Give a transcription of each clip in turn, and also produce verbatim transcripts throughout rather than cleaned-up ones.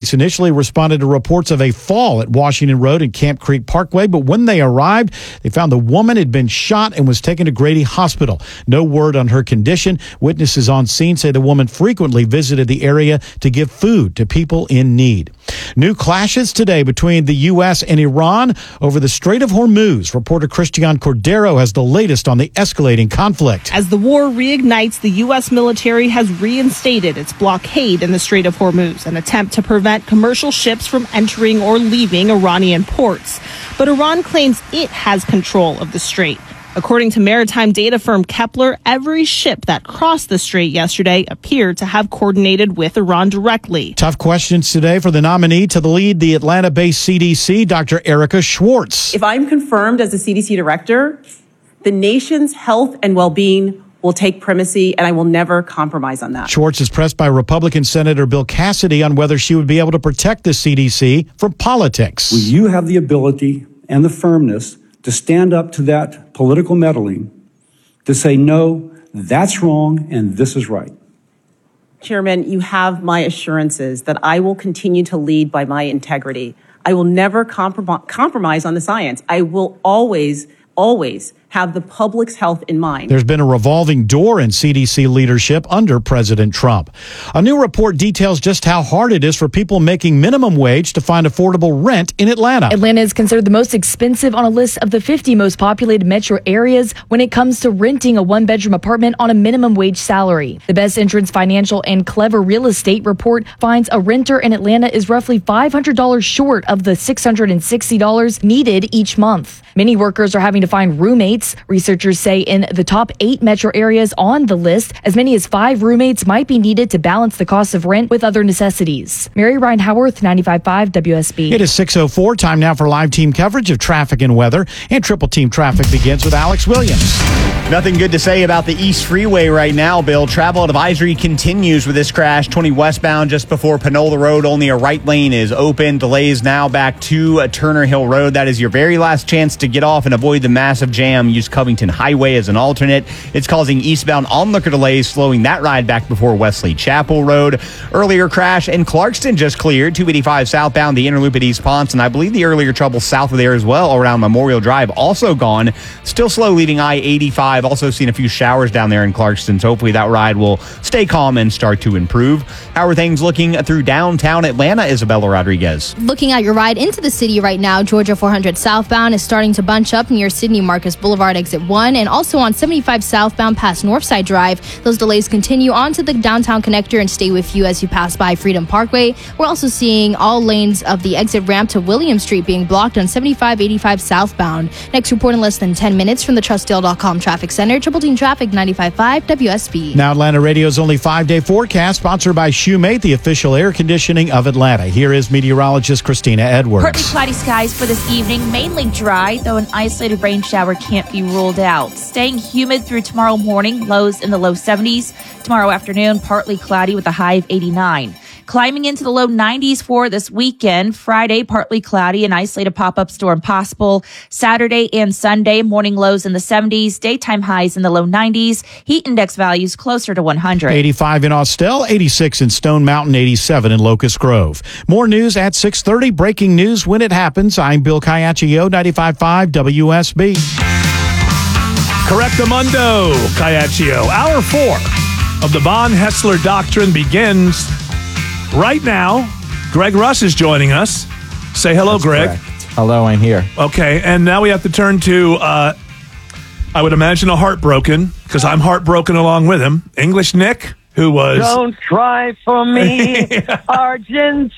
Police initially responded to reports of a fall at Washington Road and Camp Creek Parkway, but when they arrived, they found the woman had been shot and was taken to Grady Hospital. No word on her condition. Witnesses on scene say the woman frequently visited the area to give food to people in need. New clashes today between the U S and Iran over the Strait of Hormuz. Reporter Christian Cordero has the latest on the escalating conflict. As the war reignites, the U S military has reinstated its blockade in the Strait of Hormuz, an attempt to prevent commercial ships from entering or leaving Iranian ports. But Iran claims it has control of the strait. According to maritime data firm Kepler, every ship that crossed the strait yesterday appeared to have coordinated with Iran directly. Tough questions today for the nominee to the lead the Atlanta-based C D C, Doctor Erica Schwartz. If I'm confirmed as the C D C director, the nation's health and well-being will take primacy, and I will never compromise on that. Schwartz is pressed by Republican Senator Bill Cassidy on whether she would be able to protect the C D C from politics. Will you have the ability and the firmness to stand up to that political meddling, to say, no, that's wrong and this is right? Chairman, you have my assurances that I will continue to lead by my integrity. I will never comprom- compromise on the science. I will always, always have the public's health in mind. There's been a revolving door in C D C leadership under President Trump. A new report details just how hard it is for people making minimum wage to find affordable rent in Atlanta. Atlanta is considered the most expensive on a list of the fifty most populated metro areas when it comes to renting a one-bedroom apartment on a minimum wage salary. The Best Entrance Financial and Clever Real Estate report finds a renter in Atlanta is roughly five hundred dollars short of the six hundred sixty dollars needed each month. Many workers are having to find roommates. Researchers say in the top eight metro areas on the list, as many as five roommates might be needed to balance the cost of rent with other necessities. Mary Ryan Howarth, ninety-five point five W S B. It is six oh four. Time now for live team coverage of traffic and weather. And Triple Team Traffic begins with Alex Williams. Nothing good to say about the East Freeway right now, Bill. Travel advisory continues with this crash. twenty westbound just before Panola Road. Only a right lane is open. Delays now back to Turner Hill Road. That is your very last chance to get off and avoid the massive jam. Use Covington Highway as an alternate. It's causing eastbound onlooker delays, slowing that ride back before Wesley Chapel Road. Earlier crash in Clarkston just cleared. two eighty-five southbound, the inner loop at East Ponce. And I believe the earlier trouble south of there as well around Memorial Drive also gone. Still slow leaving I eighty-five. Also seen a few showers down there in Clarkston. So hopefully that ride will stay calm and start to improve. How are things looking through downtown Atlanta, Isabella Rodriguez? Looking at your ride into the city right now, Georgia four hundred southbound is starting to bunch up near Sidney Marcus Boulevard exit one, and also on seventy-five southbound past Northside Drive. Those delays continue onto the downtown connector and stay with you as you pass by Freedom Parkway. We're also seeing all lanes of the exit ramp to William Street being blocked on seventy-five eighty-five southbound. Next report in less than ten minutes from the Trustdale dot com traffic center. Triple Team Traffic, ninety-five point five W S B. Now Atlanta Radio's only five-day forecast, sponsored by Shoemate, the official air conditioning of Atlanta. Here is meteorologist Christina Edwards. Partly cloudy skies for this evening, mainly dry, though an isolated rain shower can't be ruled out. Staying humid through tomorrow morning, lows in the low seventies. Tomorrow afternoon, partly cloudy with a high of eighty-nine. Climbing into the low nineties for this weekend. Friday, partly cloudy, an isolated pop-up storm possible. Saturday and Sunday, morning lows in the seventies, daytime highs in the low nineties. Heat index values closer to one hundred. eighty-five in Austell, eighty-six in Stone Mountain, eighty-seven in Locust Grove. More news at six thirty. Breaking news when it happens. I'm Bill Caiaccio, ninety-five point five W S B. Correctamundo, Caiaccio. Hour four of the Von Hessler Doctrine begins right now. Greg Russ is joining us. Say hello, That's Greg. Correct. Hello, I'm here. Okay, and now we have to turn to, uh, I would imagine, a heartbroken, because I'm heartbroken along with him, English Nick, who was... Don't cry for me, Argentina.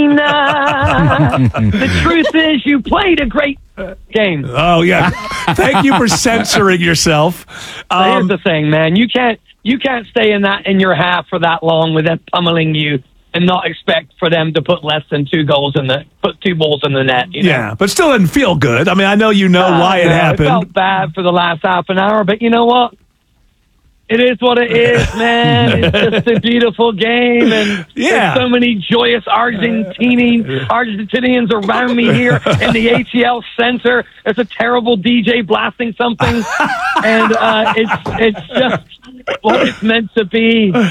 The truth is you played a great game. Oh, yeah. Thank you for censoring yourself. Um, Here's the thing, man. You can't you can't stay in that in your half for that long with them pummeling you and not expect for them to put less than two goals in the put two balls in the net. You know? Yeah, but still didn't feel good. I mean, I know you know uh, why it no, happened. It felt bad for the last half an hour, but you know what? It is what it is, man. It's just a beautiful game, and yeah. there's so many joyous Argentinians, Argentinians around me here in the A T L Center. There's a terrible D J blasting something, and uh, it's it's just what it's meant to be.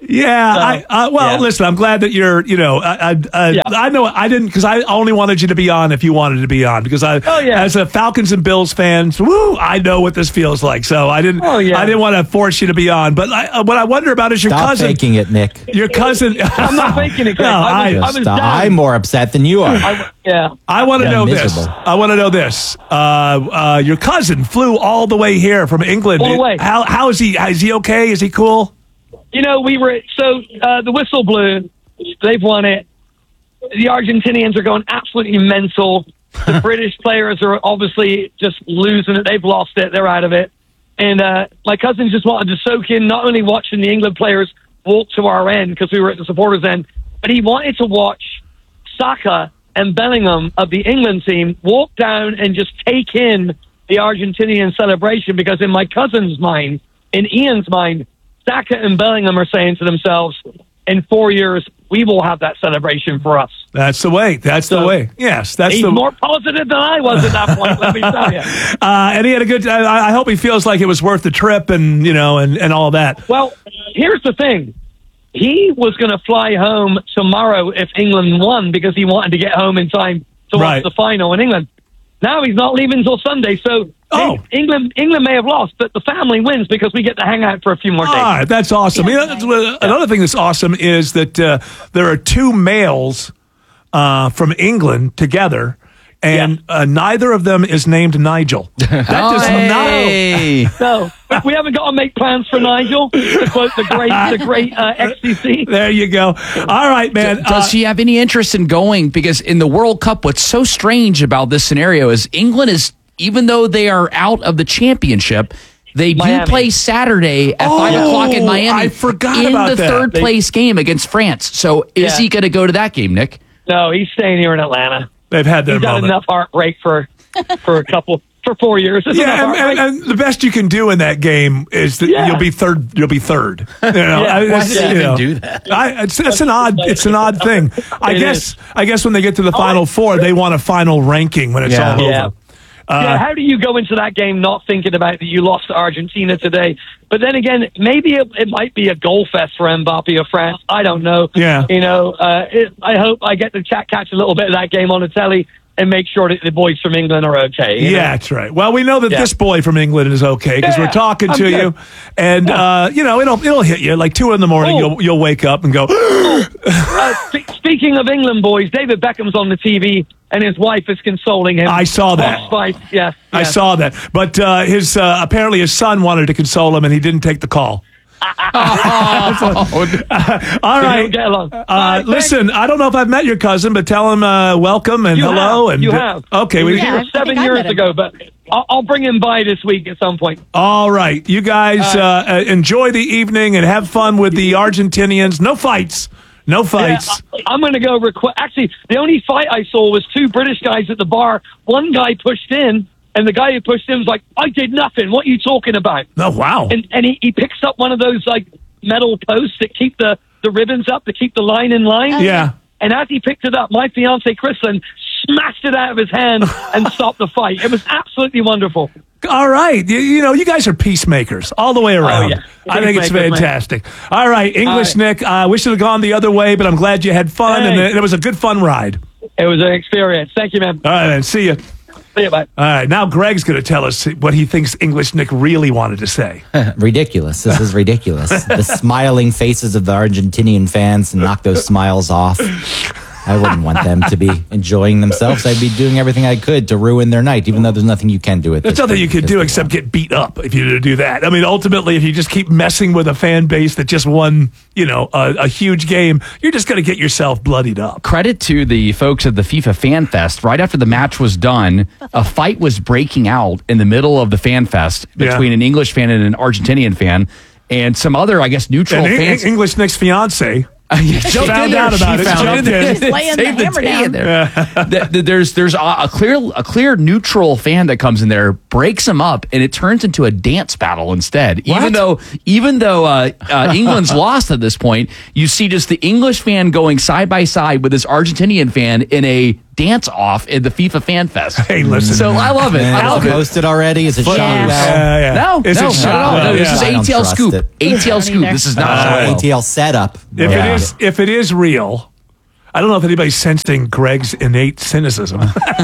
Yeah, So, I, I well, yeah. listen. I'm glad that you're. You know, I, I, I, Yeah. I know I didn't because I only wanted you to be on if you wanted to be on because I, Oh, yeah. as a Falcons and Bills fan, woo, I know what this feels like. So I didn't. Oh, yeah. I didn't want to force you to be on. But I, uh, what I wonder about is your Stop cousin. faking it, Nick. Your cousin. I'm not faking it, Greg. No, I was, I- I was Stop. down. I'm more upset than you are. I, yeah. I want to Yeah, know miserable. this. I want to know this. Uh, uh, your cousin flew all the way here from England. All the way. How how is he? Is he okay? Is he cool? You know, we were so uh, the whistle blew. They've won it. The Argentinians are going absolutely mental. The British players are obviously just losing it. They've lost it. They're out of it. And uh, my cousin just wanted to soak in not only watching the England players walk to our end because we were at the supporters' end, but he wanted to watch Saka and Bellingham of the England team walk down and just take in the Argentinian celebration because in my cousin's mind, in Ian's mind, Saka and Bellingham are saying to themselves, in four years, we will have that celebration for us. That's the way. That's the So, way. Yes, that's He's the. more positive than I was at that point, let me tell you. Uh, and he had a good. I, I hope he feels like it was worth the trip, and you know, and, and all that. Well, here's the thing. He was going to fly home tomorrow if England won because he wanted to get home in time to Right. watch the final in England. Now he's not leaving until Sunday, so Oh. England England may have lost, but the family wins because we get to hang out for a few more days. All right, that's awesome. You know, that's what- another thing that's awesome is that uh, there are two males uh, from England together, and uh, neither of them is named Nigel. That does Hey. So we haven't got to make plans for Nigel, to quote the great the great uh, X C C. not. There you go. All right, man. Does Uh, she have any interest in going? Because in the World Cup, what's so strange about this scenario is England is, even though they are out of the championship, they do Miami. play Saturday at Oh, five o'clock in Miami. I forgot in about the that. third They- place game against France. So is Yeah. he going to go to that game, Nick? No, he's staying here in Atlanta. they've had their He's had moment. enough heartbreak for for a couple for four years. It's enough Yeah, and, heartbreak. and, and the best you can do in that game is that Yeah. you'll be third. You'll be third. You know, Yeah. I- Why it's- did they you even know, do that? I, it's, it's an odd. It's an odd thing. I It guess. is. I guess when they get to the final four, they want a final ranking when it's Yeah. all Yeah. over. yeah, how do you go into that game not thinking about that you lost to Argentina today? But then again, maybe it, it might be a goal fest for Mbappe or France. I don't know. Yeah. You know, uh, it, I hope I get to chat, catch a little bit of that game on the telly and make sure that the boys from England are okay. you know? Yeah, that's right. Well, we know that Yeah. this boy from England is okay because Yeah, we're talking I'm to good. you, and uh, you know it'll it'll hit you like two in the morning. Oh. You'll you'll wake up and go. Uh, sp- speaking of England boys, David Beckham's on the T V and his wife is consoling him. I saw that. Off Spice, yes, I yes. saw that, but uh, his uh, apparently his son wanted to console him, and he didn't take the call. All We right. don't get along. Uh, Bye, thanks. listen, I don't know if I've met your cousin, but tell him uh, welcome and You hello. have. And You have. Okay, He we was Yeah, here I seven think I years met him. ago, but I'll, I'll bring him by this week at some point. all right. You guys uh, uh, enjoy the evening and have fun with the Argentinians. No fights. No fights. Yeah, I, I'm going to go request. Actually, the only fight I saw was two British guys at the bar. One guy pushed in, and the guy who pushed in was like, "I did nothing. What are you talking about?" Oh wow. And and he, he picks up one of those like metal posts that keep the the ribbons up to keep the line in line. Yeah. And as he picked it up, my fiance Kristen smashed it out of his hand and stopped the fight. It was absolutely wonderful. All right. You, you know, you guys are peacemakers all the way around. yeah. I think it's Peacemakers, man. fantastic. All right. English All Nick, I uh, wish it had gone the other way, but I'm glad you had fun, and Hey. it was a good fun ride. It was an experience. Thank you, man. All right, man. See you. See you, bye. All right. Now Greg's going to tell us what he thinks English Nick really wanted to say. Ridiculous. This is ridiculous. The smiling faces of the Argentinian fans knock those smiles off. I wouldn't want them to be enjoying themselves. I'd be doing everything I could to ruin their night, even though there's nothing you can do at There's this nothing point you could because do they except won. get beat up if you were to do that. I mean, ultimately, if you just keep messing with a fan base that just won, you know, a, a huge game, you're just going to get yourself bloodied up. Credit to the folks at the FIFA Fan Fest. Right after the match was done, a fight was breaking out in the middle of the Fan Fest between Yeah. an English fan and an Argentinian fan, and some other, I guess, neutral And fans. En- English Nick's fiance Jumped in found there. out about She it. found Jumped it. in. Saved Laying the the hammer day down. in there. Th- th- There's there's a, a clear a clear neutral fan that comes in there, breaks them up, and it turns into a dance battle instead. What? Even though even though uh, uh, England's lost at this point, you see just the English fan going side by side with this Argentinian fan in a dance off in the FIFA Fan Fest. Hey, listen. So I love it. Man, I love is it it. posted already? Is it But- shot Yeah. now? Yeah, yeah. No, Is no, it not shot? at all. No, Yeah. this is I don't A T L trust Scoop. it. A T L Scoop. This is not Uh, shot. A T L setup. If Yeah. it is, if it is real, I don't know if anybody's sensing Greg's innate cynicism,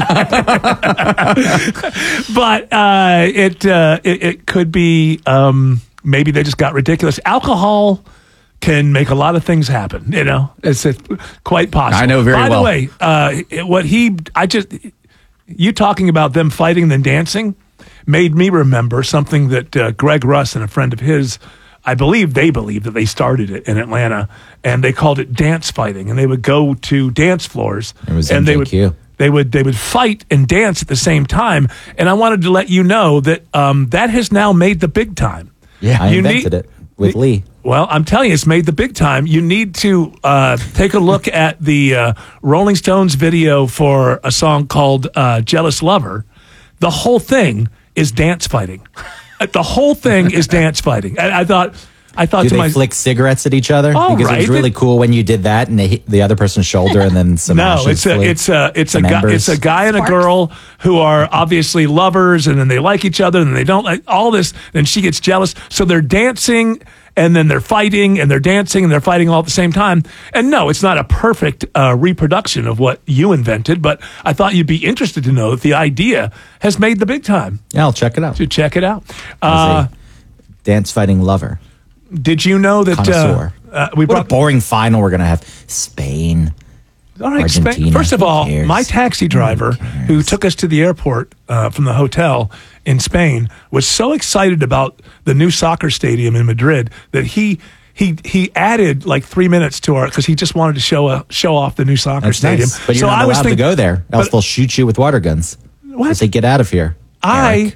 but uh, it, uh, it it could be um, maybe they just got ridiculous. Alcohol can make a lot of things happen. You know, it's, it's quite possible. I know very By well. the way, uh, it- what he, I just, you talking about them fighting then dancing made me remember something that uh, Greg Russ and a friend of his, I believe they believe that they started it in Atlanta, and they called it dance fighting. And they would go to dance floors, It was and they M J Q. would they would they would fight and dance at the same time. And I wanted to let you know that um, that has now made the big time. Yeah, I You invented need- it with Lee. Well, I'm telling you, it's made the big time. You need to uh, take a look at the uh, Rolling Stones video for a song called uh, Jealous Lover. The whole thing is dance fighting. The whole thing is dance fighting. I, I thought, I thought Do to they myself, flick cigarettes at each other? All Because it was right. really cool when you did that and they hit the other person's shoulder and then some no, ashes it's a, flew. it's a, it's a Some guy, embers. it's a guy and a girl who are obviously lovers, and then they like each other, and they don't like all this. Then she gets jealous, so they're dancing, and then they're fighting, and they're dancing, and they're fighting all at the same time. And no, it's not a perfect uh, reproduction of what you invented, but I thought you'd be interested to know that the idea has made the big time. Yeah, I'll check it out. To check it out. As Uh, a dance fighting lover. did you know that uh, Connoisseur. uh, we What a brought? boring final we're going to have. Spain. All right, Spain. Argentina. First of Who all, cares? my taxi driver who took us to the airport uh, from the hotel in Spain was so excited about the new soccer stadium in Madrid that he he he added like three minutes to our because he just wanted to show a, show off the new soccer That's stadium. nice. But you're so not I was allowed thinking, to go there, else but they'll shoot you with water guns. What? As they get out of here. I Eric.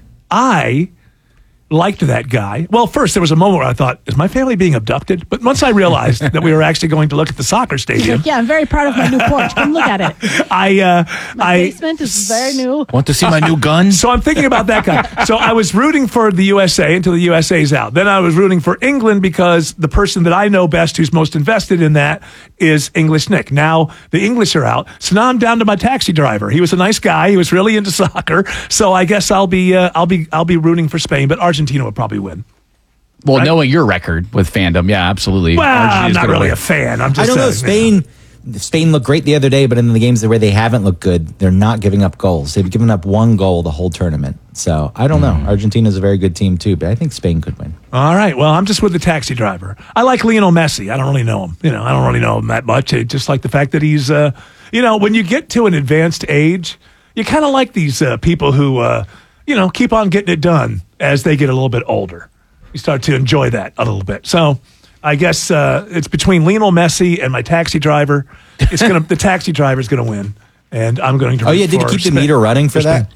I liked that guy. Well, first there was a moment where I thought, is my family being abducted? But once I realized that we were actually going to look at the soccer stadium, Yeah, I'm very proud of my new porch. Come look at it. I uh, My I basement is very new. Want to see my new gun? So I'm thinking about that guy. So I was rooting for the U S A until the U S A's out. Then I was rooting for England because the person that I know best who's most invested in that is English Nick. Now the English are out. So now I'm down to my taxi driver. He was a nice guy. He was really into soccer. So I guess I'll be uh, I'll be I'll be rooting for Spain, but Argentina would probably win. Well, Right? knowing your record with fandom, yeah, absolutely. Well, I'm Argentina's not gonna really win. a fan. I'm just I don't know. saying, Spain Spain looked great the other day, but in the games where they haven't looked good, they're not giving up goals. They've given up one goal the whole tournament. So I don't know. Argentina's a very good team too, but I think Spain could win. All right. Well, I'm just with the taxi driver. I like Lionel Messi. I don't really know him. You know, I don't really know him that much. I just like the fact that he's, uh, you know, when you get to an advanced age, you kind of like these uh, people who, uh, you know, keep on getting it done as they get a little bit older. You start to enjoy that a little bit. So I guess uh, it's between Lionel Messi and my taxi driver. It's gonna the taxi driver's gonna win, and I'm going to. Oh yeah, did you keep the meter running for that?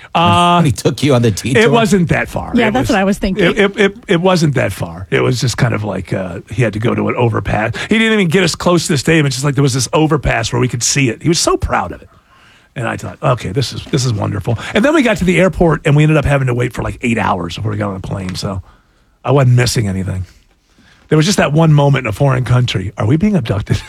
Uh, he took you on the detour. It wasn't that far. Yeah, It that's what I was thinking. It, it, it, it wasn't that far. It was just kind of like uh, he had to go to an overpass. He didn't even get us close to the stadium. It's just like there was this overpass where we could see it. He was so proud of it. And I thought, okay, this is this is wonderful. And then we got to the airport, and we ended up having to wait for like eight hours before we got on a plane. So I wasn't missing anything. There was just that one moment in a foreign country. Are we being abducted?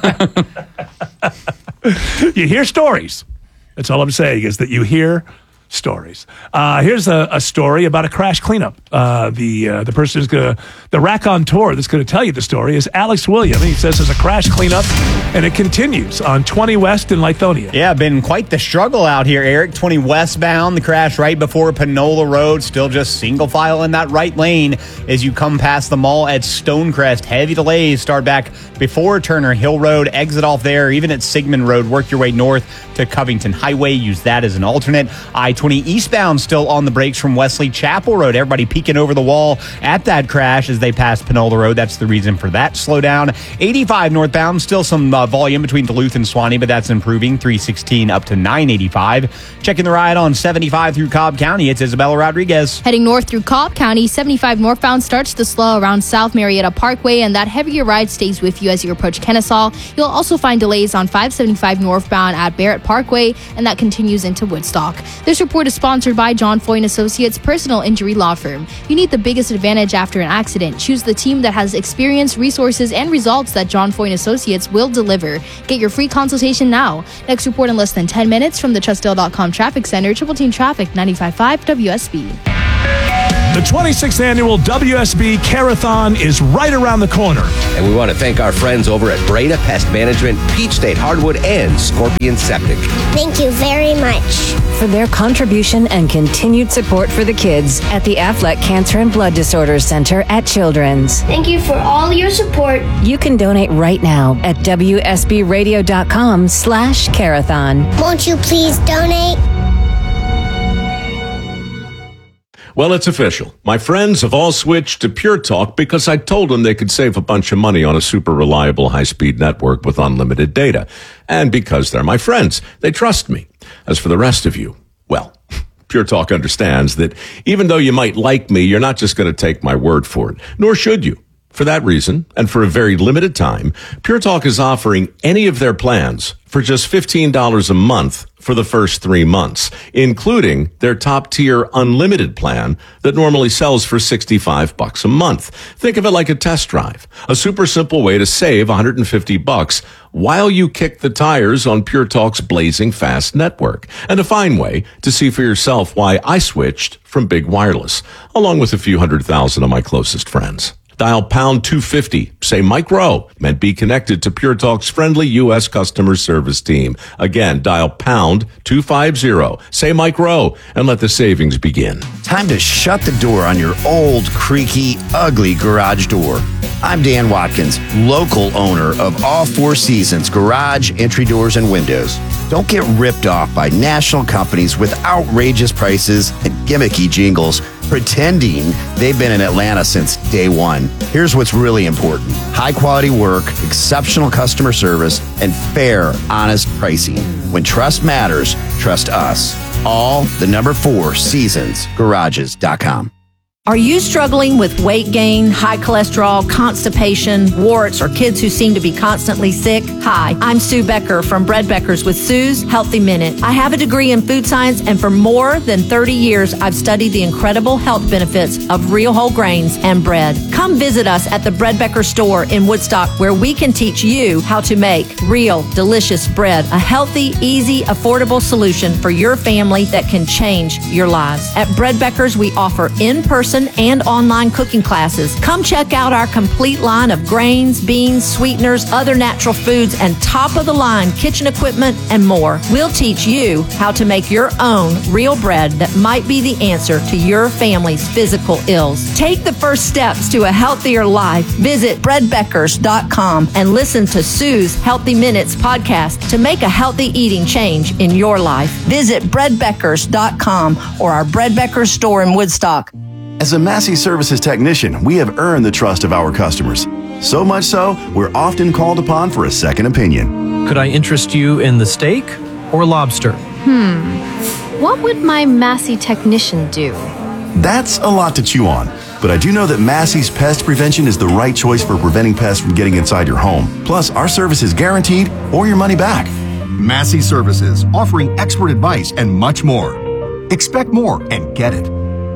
You hear stories. That's all I'm saying is that you hear stories. Uh, here's a, a story about a crash cleanup. Uh, the uh, the person who's going to, the raconteur that's going to tell you the story is Alex William. He says there's a crash cleanup, and it continues on twenty West in Lithonia. Yeah, been quite the struggle out here, Eric. twenty westbound, the crash right before Panola Road. Still just single file in that right lane as you come past the mall at Stonecrest. Heavy delays start back before Turner Hill Road. Exit off there, even at Sigmund Road. Work your way north to Covington Highway. Use that as an alternate. I twenty eastbound still on the brakes from Wesley Chapel Road. Everybody peeking over the wall at that crash as they pass Panola Road. That's the reason for that slowdown. eighty-five northbound, still some uh, volume between Duluth and Swanee, but that's improving. three sixteen up to nine eighty-five. Checking the ride on seventy-five through Cobb County. It's Isabella Rodriguez. Heading north through Cobb County, seventy-five northbound starts to slow around South Marietta Parkway, and that heavier ride stays with you as you approach Kennesaw. You'll also find delays on five seventy-five northbound at Barrett Parkway, and that continues into Woodstock. There's your report is sponsored by John Foy and Associates Personal Injury Law Firm. You need the biggest advantage after an accident. Choose the team that has experience, resources, and results that John Foy and Associates will deliver. Get your free consultation now. Next report in less than ten minutes from the Trustdale dot com Traffic Center, Triple Team Traffic, ninety-five point five W S B. The twenty-sixth annual W S B Carathon is right around the corner. And we want to thank our friends over at Breda Pest Management, Peach State Hardwood, and Scorpion Septic. Thank you very much for their contribution and continued support for the kids at the Aflac Cancer and Blood Disorders Center at Children's. Thank you for all your support. You can donate right now at W S B radio dot com slash Carathon. Won't you please donate? Well, it's official. My friends have all switched to Pure Talk because I told them they could save a bunch of money on a super reliable high-speed network with unlimited data. And because they're my friends, they trust me. As for the rest of you, well, Pure Talk understands that even though you might like me, you're not just going to take my word for it, nor should you. For that reason, and for a very limited time, Pure Talk is offering any of their plans for just fifteen dollars a month for the first three months, including their top-tier unlimited plan that normally sells for sixty-five bucks a month. Think of it like a test drive, a super simple way to save one hundred fifty bucks while you kick the tires on Pure Talk's blazing fast network, and a fine way to see for yourself why I switched from big wireless, along with a few hundred thousand of my closest friends. Dial pound two fifty, say Mike Rowe, and be connected to Pure Talk's friendly U S customer service team. Again, dial pound two fifty, say Mike Rowe, and let the savings begin. Time to shut the door on your old, creaky, ugly garage door. I'm Dan Watkins, local owner of All Four Seasons Garage, Entry Doors, and Windows. Don't get ripped off by national companies with outrageous prices and gimmicky jingles pretending they've been in Atlanta since day one. Here's what's really important. High quality work, exceptional customer service, and fair, honest pricing. When trust matters, trust us. All the number four seasons garages dot com. Are you struggling with weight gain, high cholesterol, constipation, warts, or kids who seem to be constantly sick? Hi, I'm Sue Becker from Bread Beckers with Sue's Healthy Minute. I have a degree in food science, and for more than thirty years, I've studied the incredible health benefits of real whole grains and bread. Come visit us at the Bread Becker store in Woodstock, where we can teach you how to make real, delicious bread, a healthy, easy, affordable solution for your family that can change your lives. At Bread Beckers, we offer in-person and online cooking classes. Come check out our complete line of grains, beans, sweeteners, other natural foods, and top-of-the-line kitchen equipment and more. We'll teach you how to make your own real bread that might be the answer to your family's physical ills. Take the first steps to a healthier life. Visit bread beckers dot com and listen to Sue's Healthy Minutes podcast to make a healthy eating change in your life. Visit bread beckers dot com or our Bread Beckers store in Woodstock. As a Massey Services technician, we have earned the trust of our customers. So much so, we're often called upon for a second opinion. Could I interest you in the steak or lobster? Hmm. What would my Massey technician do? That's a lot to chew on. But I do know that Massey's Pest Prevention is the right choice for preventing pests from getting inside your home. Plus, our service is guaranteed or your money back. Massey Services, offering expert advice and much more. Expect more and get it.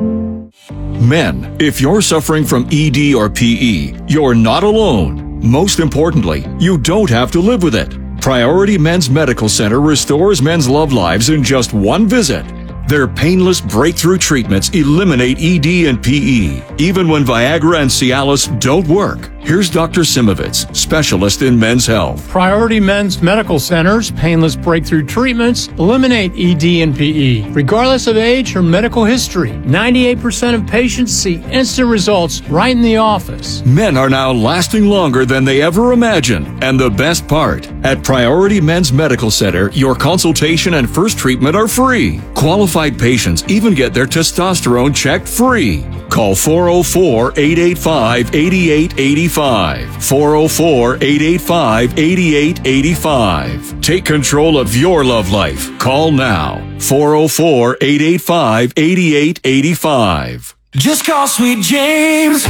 Men, if you're suffering from E D or P E, you're not alone. Most importantly, you don't have to live with it. Priority Men's Medical Center restores men's love lives in just one visit. Their painless breakthrough treatments eliminate E D and P E, even when Viagra and Cialis don't work. Here's Doctor Simovitz, specialist in men's health. Priority Men's Medical Center's painless breakthrough treatments eliminate E D and P E, regardless of age or medical history. ninety-eight percent of patients see instant results right in the office. Men are now lasting longer than they ever imagined. And the best part, at Priority Men's Medical Center, your consultation and first treatment are free. Qualified patients even get their testosterone checked free. Call four oh four, eight eight five, eight eight eight five. four oh four, eight eight five, eight eight eight five. Take control of your love life. Call now. four oh four, eight eight five, eight eight eight five. Just call Sweet James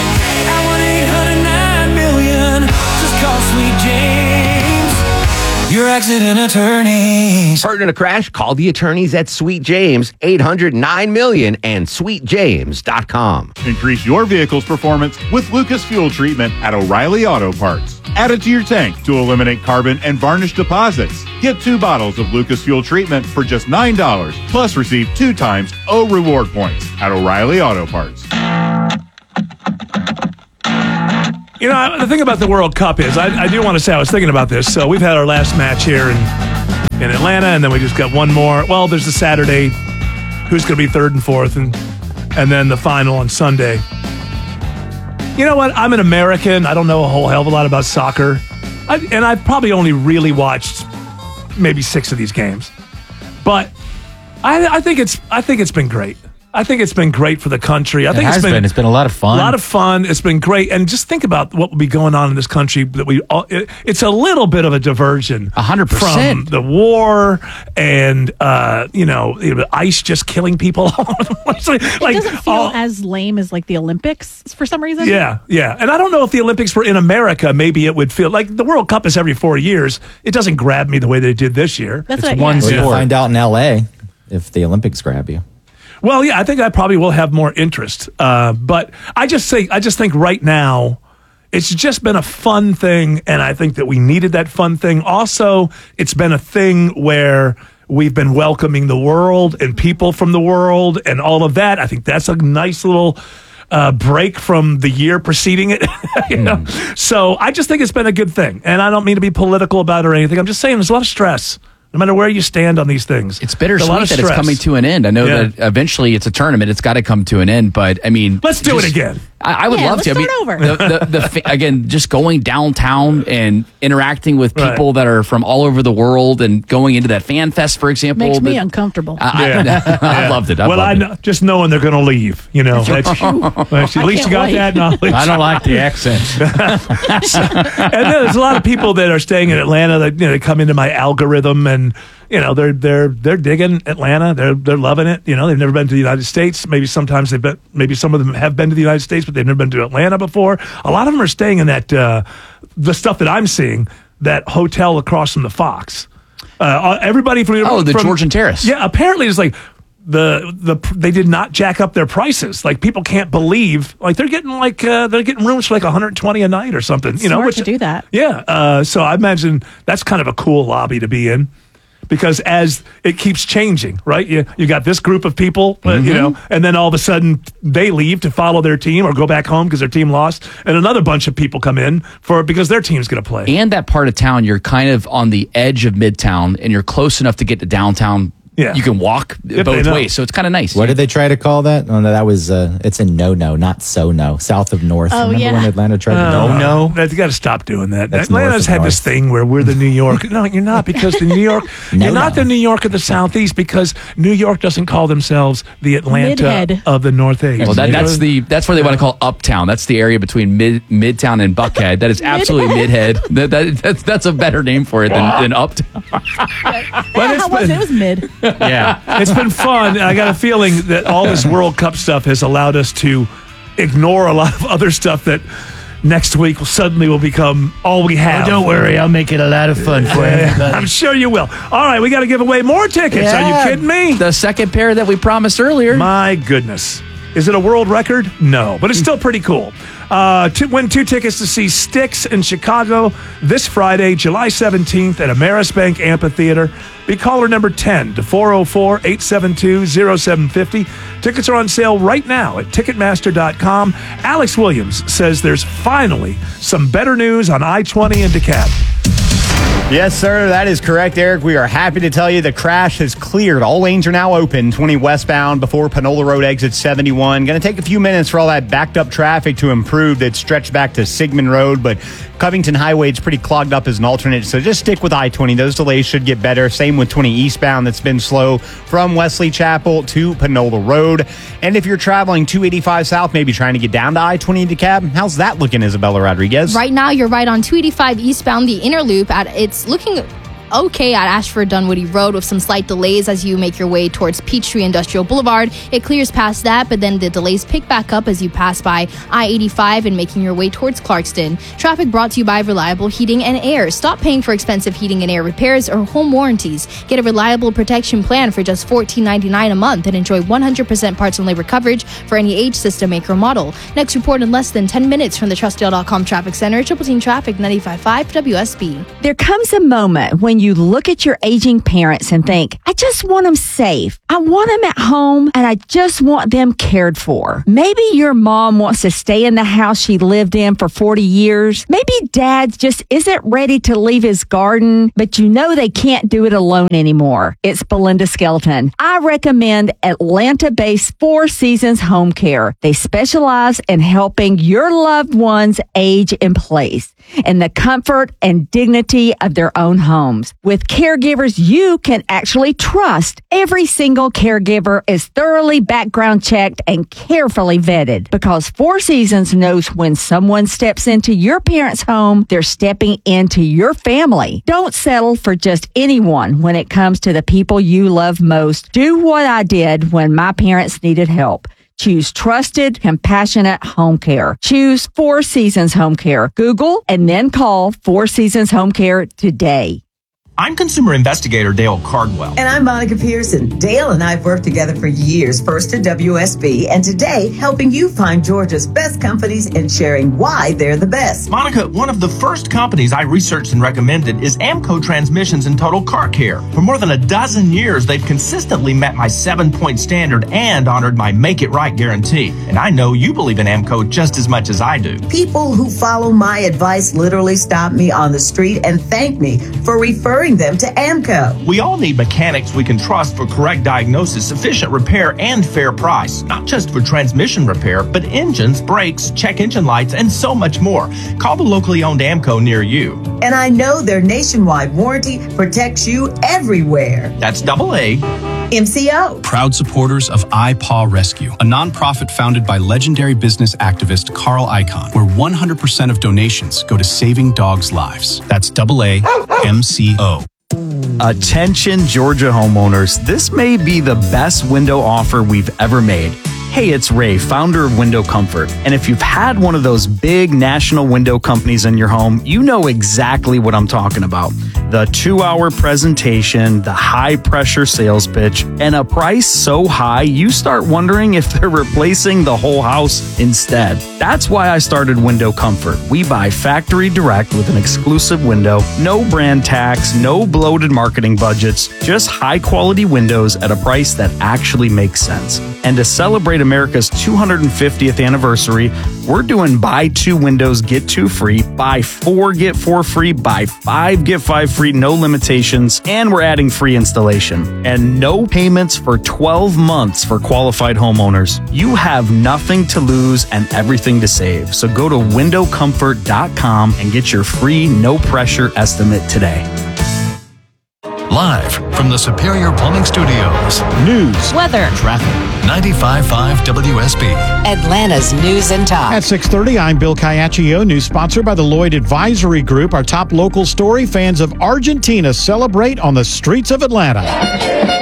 at one eight hundred nine million. Just call Sweet James. your accident attorneys. Hurt in a crash? Call the attorneys at Sweet James, eight hundred nine million and sweet james dot com. Increase your vehicle's performance with Lucas Fuel Treatment at O'Reilly Auto Parts. Add it to your tank to eliminate carbon and varnish deposits. Get two bottles of Lucas Fuel Treatment for just nine dollars, plus receive two times O reward points at O'Reilly Auto Parts. You know, the thing about the World Cup is, I, I do want to say, I was thinking about this. So we've had our last match here in, in Atlanta, and then we just got one more. Well, there's the Saturday, who's going to be third and fourth, and and then the final on Sunday. You know what? I'm an American. I don't know a whole hell of a lot about soccer. I, and I've probably only really watched maybe six of these games. But I, I think it's I think it's been great. I think it's been great for the country. I It think has it's been, been. It's been a lot of fun. A lot of fun. It's been great. And just think about what will be going on in this country. That we, all, it, it's a little bit of a diversion. A hundred from percent. the war and uh, you know, you know, ICE just killing people. like, It doesn't feel all- as lame as like the Olympics for some reason. yeah, yeah. And I don't know if the Olympics were in America. Maybe it would feel like the World Cup is every four years. It doesn't grab me the way they did this year. That's It's what, one yeah. sport. Yeah. You'll find out in L A if the Olympics grab you. Well, yeah, I think I probably will have more interest. Uh, but I just think I just think right now it's just been a fun thing, and I think that we needed that fun thing. Also, it's been a thing where we've been welcoming the world and people from the world and all of that. I think that's a nice little uh, break from the year preceding it. you know? So I just think it's been a good thing, and I don't mean to be political about it or anything. I'm just saying there's a lot of stress. No matter where you stand on these things. It's There's a lot bittersweet of that it's stress. coming to an end. I know Yeah. that eventually it's a tournament. It's got to come to an end. But I mean, Let's do it just- again. I, I would Yeah, love let's to. I mean, start over. The, the, the, fa- again, just going downtown and interacting with people Right. that are from all over the world and going into that fan fest, for example. Makes me that- uncomfortable. I, I, Yeah. I loved it. I well, I loved know, just knowing they're going to leave, you know. That's, at least I you can't got wait. that knowledge. I don't like the accent. And there's a lot of people that are staying in Atlanta that you know they come into my algorithm and you know they're they're they're digging Atlanta. They're they're loving it. You know, they've never been to the United States. Maybe sometimes they've been. Maybe some of them have been to the United States, but they've never been to Atlanta before. A lot of them are staying in that uh, the stuff that I'm seeing, that hotel across from the Fox. Uh, everybody from Oh, the from- Georgian Terrace. Yeah, apparently it's like. The the they did not jack up their prices. Like people can't believe like they're getting like uh, they're getting rooms for like one hundred twenty a night or something. You know, Smart which to do that. Yeah. Uh, so I imagine that's kind of a cool lobby to be in because as it keeps changing, right? You you got this group of people, uh, you know, and then all of a sudden they leave to follow their team or go back home because their team lost, and another bunch of people come in for because their team's going to play. And that part of town, you're kind of on the edge of Midtown, and you're close enough to get to downtown. Yeah. You can walk Yep, I both know. ways, so it's kind of nice. What did they try to call that? Oh, no, that was, uh, it's in No No, not So No, south of North. Oh, Remember yeah. when Atlanta tried to Uh, No No? You got to stop doing that. That's Atlanta's north of had this north. thing where we're the New York. No, you're not because the New York. No, you're not no. the New York of the Southeast because New York doesn't call themselves the Atlanta Midhead. of the Northeast. Well, that, You know? that's the that's where they want to call Uptown. That's the area between mid Midtown and Buckhead. That is absolutely Midhead. That, that, that's that's a better name for it than, than Uptown. But Yeah, it's how was been- it? It was mid. Yeah, it's been fun. I got a feeling that all this World Cup stuff has allowed us to ignore a lot of other stuff that next week will suddenly will become all we have. Oh, don't worry, I'll make it a lot of fun for everybody. I'm sure you will. All right, we got to give away more tickets. Are Yeah. you kidding me? The second pair that we promised earlier. My goodness. Is it a world record? No, but it's still pretty cool. Uh, to win two tickets to see Styx in Chicago this Friday, July seventeenth at Ameris Bank Amphitheater. Be caller number ten to four oh four, eight seven two, oh seven five oh. Tickets are on sale right now at Ticketmaster dot com. Alex Williams says there's finally some better news on I twenty in DeKalb. Yes, sir, that is correct, Eric. We are happy to tell you the crash has cleared. All lanes are now open, twenty westbound before Panola Road exit seventy-one. Going to take a few minutes for all that backed up traffic to improve that stretched back to Sigmund Road, but Covington Highway is pretty clogged up as an alternate, so just stick with I twenty. Those delays should get better. Same with twenty eastbound that's been slow from Wesley Chapel to Panola Road. And if you're traveling two eighty-five south, maybe trying to get down to I twenty in DeKalb, how's that looking, Isabella Rodriguez? Right now, you're right on two eighty-five eastbound, the inner loop. At it's looking okay at Ashford Dunwoody Road with some slight delays as you make your way towards Peachtree Industrial Boulevard. It clears past that, but then the delays pick back up as you pass by I eighty-five and making your way towards Clarkston. Traffic brought to you by Reliable Heating and Air. Stop paying for expensive heating and air repairs or home warranties. Get a reliable protection plan for just fourteen ninety-nine a month and enjoy one hundred percent parts and labor coverage for any age, system, make, or model. Next report in less than ten minutes from the Trustdale dot com Traffic Center. Triple Team Traffic ninety-five point five W S B. There comes a moment when you look at your aging parents and think, I just want them safe. I want them at home and I just want them cared for. Maybe your mom wants to stay in the house she lived in for forty years. Maybe dad just isn't ready to leave his garden, but you know they can't do it alone anymore. It's Belinda Skelton. I recommend Atlanta-based Four Seasons Home Care. They specialize in helping your loved ones age in place in the comfort and dignity of their own homes. With caregivers you can actually trust, every single caregiver is thoroughly background checked and carefully vetted because Four Seasons knows when someone steps into your parents' home, they're stepping into your family. Don't settle for just anyone when it comes to the people you love most. Do what I did when my parents needed help. Choose trusted, compassionate home care. Choose Four Seasons Home Care. Google and then call Four Seasons Home Care today. I'm consumer investigator Dale Cardwell. And I'm Monica Pearson. Dale and I have worked together for years, first at W S B, and today helping you find Georgia's best companies and sharing why they're the best. Monica, one of the first companies I researched and recommended is Amco Transmissions and Total Car Care. For more than a dozen years, they've consistently met my seven-point standard and honored my Make It Right guarantee. And I know you believe in Amco just as much as I do. People who follow my advice literally stop me on the street and thank me for referring them to Amco. We all need mechanics we can trust for correct diagnosis, efficient repair, and fair price. Not just for transmission repair, but engines, brakes, check engine lights, and so much more. Call the locally owned Amco near you. And I know their nationwide warranty protects you everywhere. That's double A. M C O. Proud supporters of iPaw Rescue, a nonprofit founded by legendary business activist Carl Icahn, where one hundred percent of donations go to saving dogs' lives. That's double A M C O. Attention Georgia homeowners, this may be the best window offer we've ever made. Hey, it's Ray, founder of Window Comfort. And if you've had one of those big national window companies in your home, you know exactly what I'm talking about. The two-hour presentation, the high-pressure sales pitch, and a price so high you start wondering if they're replacing the whole house instead. That's why I started Window Comfort. We buy factory direct with an exclusive window, no brand tax, no bloated marketing budgets, just high-quality windows at a price that actually makes sense. And to celebrate America's two hundred fiftieth anniversary, we're doing buy two windows, get two free, buy four, get four free, buy five, get five free, no limitations, and we're adding free installation. And no payments for twelve months for qualified homeowners. You have nothing to lose and everything to save. So go to window comfort dot com and get your free, no pressure estimate today. Live from the Superior Plumbing Studios. News, weather, traffic. ninety-five point five W S B. Atlanta's News and Talk. At six thirty, I'm Bill Caiaccio. News sponsored by the Lloyd Advisory Group. Our top local story, fans of Argentina celebrate on the streets of Atlanta.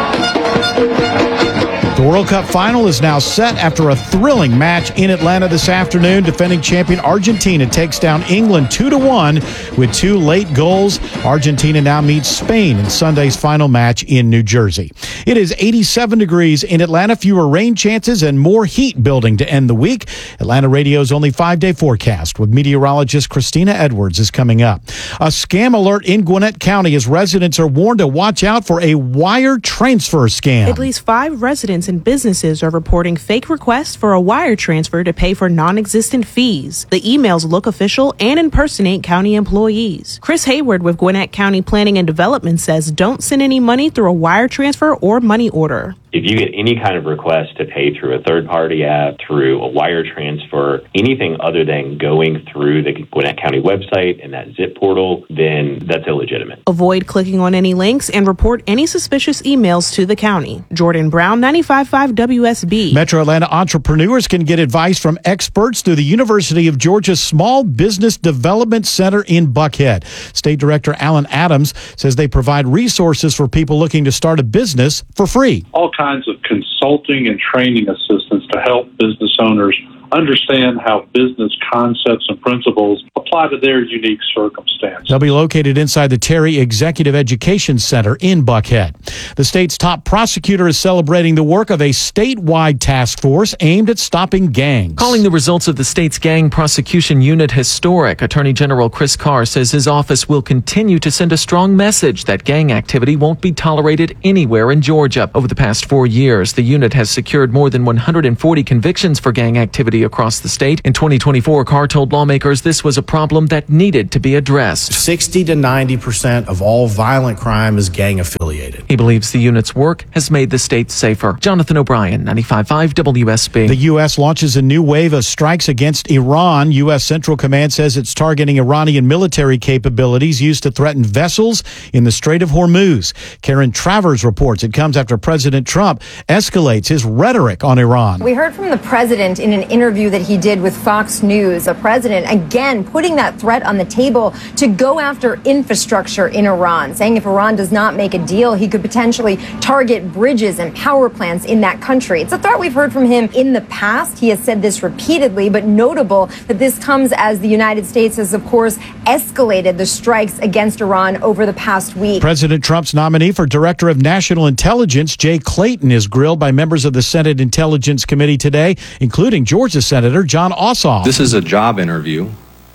The World Cup final is now set after a thrilling match in Atlanta this afternoon. Defending champion Argentina takes down England two to one with two late goals. Argentina now meets Spain in Sunday's final match in New Jersey. It is eighty-seven degrees in Atlanta, fewer rain chances and more heat building to end the week. Atlanta Radio's only five-day forecast with meteorologist Christina Edwards is coming up. A scam alert in Gwinnett County as residents are warned to watch out for a wire transfer scam. At least five residents and businesses are reporting fake requests for a wire transfer to pay for non-existent fees. The emails look official and impersonate county employees. Chris Hayward with Gwinnett County Planning and Development says don't send any money through a wire transfer or money order. If you get any kind of request to pay through a third-party app, through a wire transfer, anything other than going through the Gwinnett County website and that zip portal, then that's illegitimate. Avoid clicking on any links and report any suspicious emails to the county. Jordan Brown, ninety-five point five W S B. Metro Atlanta entrepreneurs can get advice from experts through the University of Georgia's Small Business Development Center in Buckhead. State Director Alan Adams says they provide resources for people looking to start a business for free. All kinds of consulting and training assistance to help business owners understand how business concepts and principles apply to their unique circumstance. They'll be located inside the Terry Executive Education Center in Buckhead. The state's top prosecutor is celebrating the work of a statewide task force aimed at stopping gangs. Calling the results of the state's gang prosecution unit historic, Attorney General Chris Carr says his office will continue to send a strong message that gang activity won't be tolerated anywhere in Georgia. Over the past four years, the unit has secured more than one hundred forty convictions for gang activity across the state. In twenty twenty-four, Carr told lawmakers this was a problem that needed to be addressed. sixty to ninety percent of all violent crime is gang affiliated. He believes the unit's work has made the state safer. Jonathan O'Brien, ninety-five point five W S B. The U S launches a new wave of strikes against Iran. U S Central Command says it's targeting Iranian military capabilities used to threaten vessels in the Strait of Hormuz. Karen Travers reports it comes after President Trump escalates his rhetoric on Iran. We heard from the president in an interview that he did with Fox News. The president again putting that threat on the table to go after infrastructure in Iran, saying if Iran does not make a deal, he could potentially target bridges and power plants in that country. It's a threat we've heard from him in the past. He has said this repeatedly, but notable that this comes as the United States has, of course, escalated the strikes against Iran over the past week. President Trump's nominee for Director of National Intelligence, Jay Clayton, is grilled by members of the Senate Intelligence Committee today, including Georgia Senator John Ossoff. This is a job interview.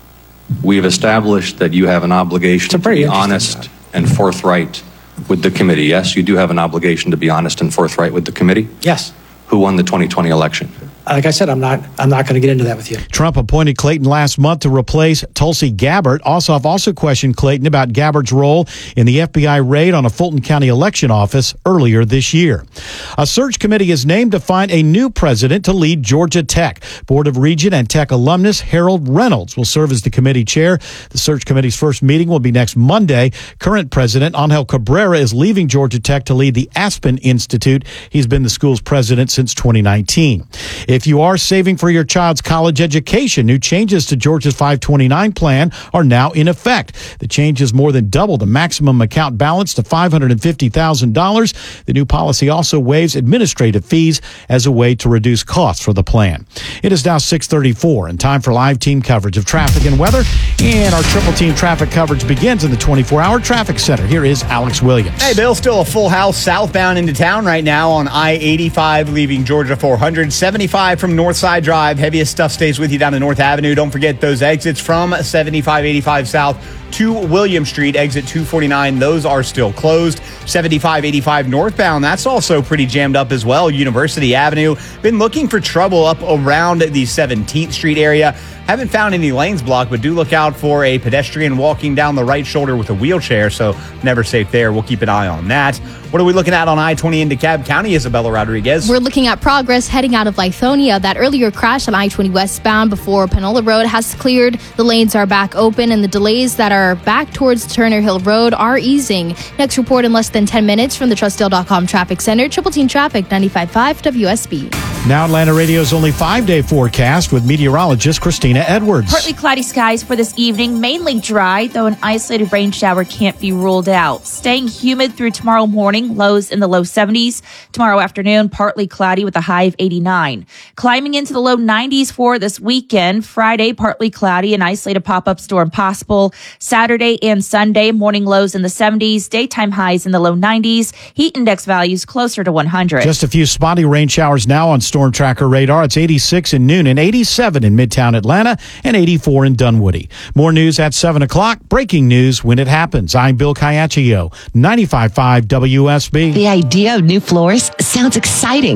We've established that you have an obligation to be honest and forthright with the committee. Yes, you do have an obligation to be honest and forthright with the committee? Yes. Who won the twenty twenty election? Like I said, I'm not I'm not going to get into that with you. Trump appointed Clayton last month to replace Tulsi Gabbard. Ossoff also questioned Clayton about Gabbard's role in the F B I raid on a Fulton County election office earlier this year. A search committee is named to find a new president to lead Georgia Tech. Board of Regent and Tech alumnus Harold Reynolds will serve as the committee chair. The search committee's first meeting will be next Monday. Current president Angel Cabrera is leaving Georgia Tech to lead the Aspen Institute. He's been the school's president since twenty nineteen. If you are saving for your child's college education, new changes to Georgia's five twenty-nine plan are now in effect. The changes more than double the maximum account balance to five hundred fifty thousand dollars. The new policy also waives administrative fees as a way to reduce costs for the plan. It is now six thirty-four and time for live team coverage of traffic and weather. And our triple team traffic coverage begins in the twenty-four hour traffic center. Here is Alex Williams. Hey, Bill, still a full house southbound into town right now on I eighty-five, leaving Georgia four hundred, seventy-five from Northside Drive. Heaviest stuff stays with you down to North Avenue. Don't forget those exits from seventy-five eighty-five South to William Street, exit two forty-nine. Those are still closed. seventy-five eighty-five northbound, that's also pretty jammed up as well. University Avenue. Been looking for trouble up around the seventeenth Street area. Haven't found any lanes blocked, but do look out for a pedestrian walking down the right shoulder with a wheelchair, so never safe there. We'll keep an eye on that. What are we looking at on I twenty in DeKalb County, Isabella Rodriguez? We're looking at progress heading out of Lithonia. That earlier crash on I twenty westbound before Panola Road has cleared. The lanes are back open, and the delays that are back towards Turner Hill Road are easing. Next report in less than ten minutes from the Trustdale dot com Traffic Center. Triple Team Traffic, ninety-five point five W S B. Now Atlanta Radio's only five-day forecast with meteorologist Christina Edwards. Partly cloudy skies for this evening, mainly dry, though an isolated rain shower can't be ruled out. Staying humid through tomorrow morning, lows in the low seventies. Tomorrow afternoon, partly cloudy with a high of eighty-nine. Climbing into the low nineties for this weekend. Friday, partly cloudy, an isolated pop-up storm possible. Saturday and Sunday, morning lows in the seventies, daytime highs in the low nineties. Heat index values closer to one hundred. Just a few spotty rain showers now on Storm Tracker radar. It's eighty-six in Noonan, eighty-seven in Midtown Atlanta, and eighty-four in Dunwoody. More news at seven o'clock. Breaking news when it happens. I'm Bill Caiaccio, ninety-five point five W S B. The idea of new floors sounds exciting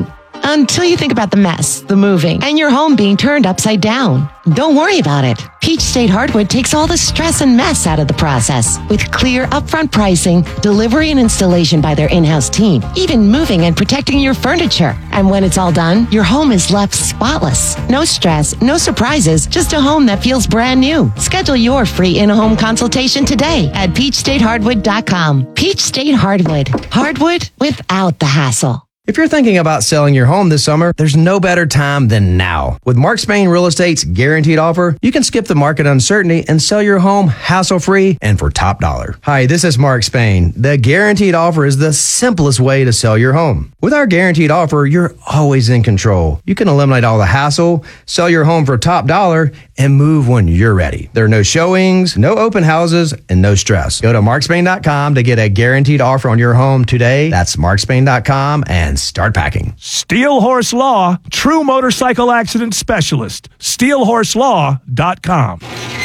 Until you think about the mess, the moving, and your home being turned upside down. Don't worry about it. Peach State Hardwood takes all the stress and mess out of the process. With clear, upfront pricing, delivery and installation by their in-house team, even moving and protecting your furniture. And when it's all done, your home is left spotless. No stress, no surprises, just a home that feels brand new. Schedule your free in-home consultation today at peach state hardwood dot com. Peach State Hardwood. Hardwood without the hassle. If you're thinking about selling your home this summer, there's no better time than now. With Mark Spain Real Estate's guaranteed offer, you can skip the market uncertainty and sell your home hassle-free and for top dollar. Hi, this is Mark Spain. The guaranteed offer is the simplest way to sell your home. With our guaranteed offer, you're always in control. You can eliminate all the hassle, sell your home for top dollar, and move when you're ready. There are no showings, no open houses, and no stress. Go to mark spain dot com to get a guaranteed offer on your home today. That's mark spain dot com and start packing. Steel Horse Law, true motorcycle accident specialist. steel horse law dot com.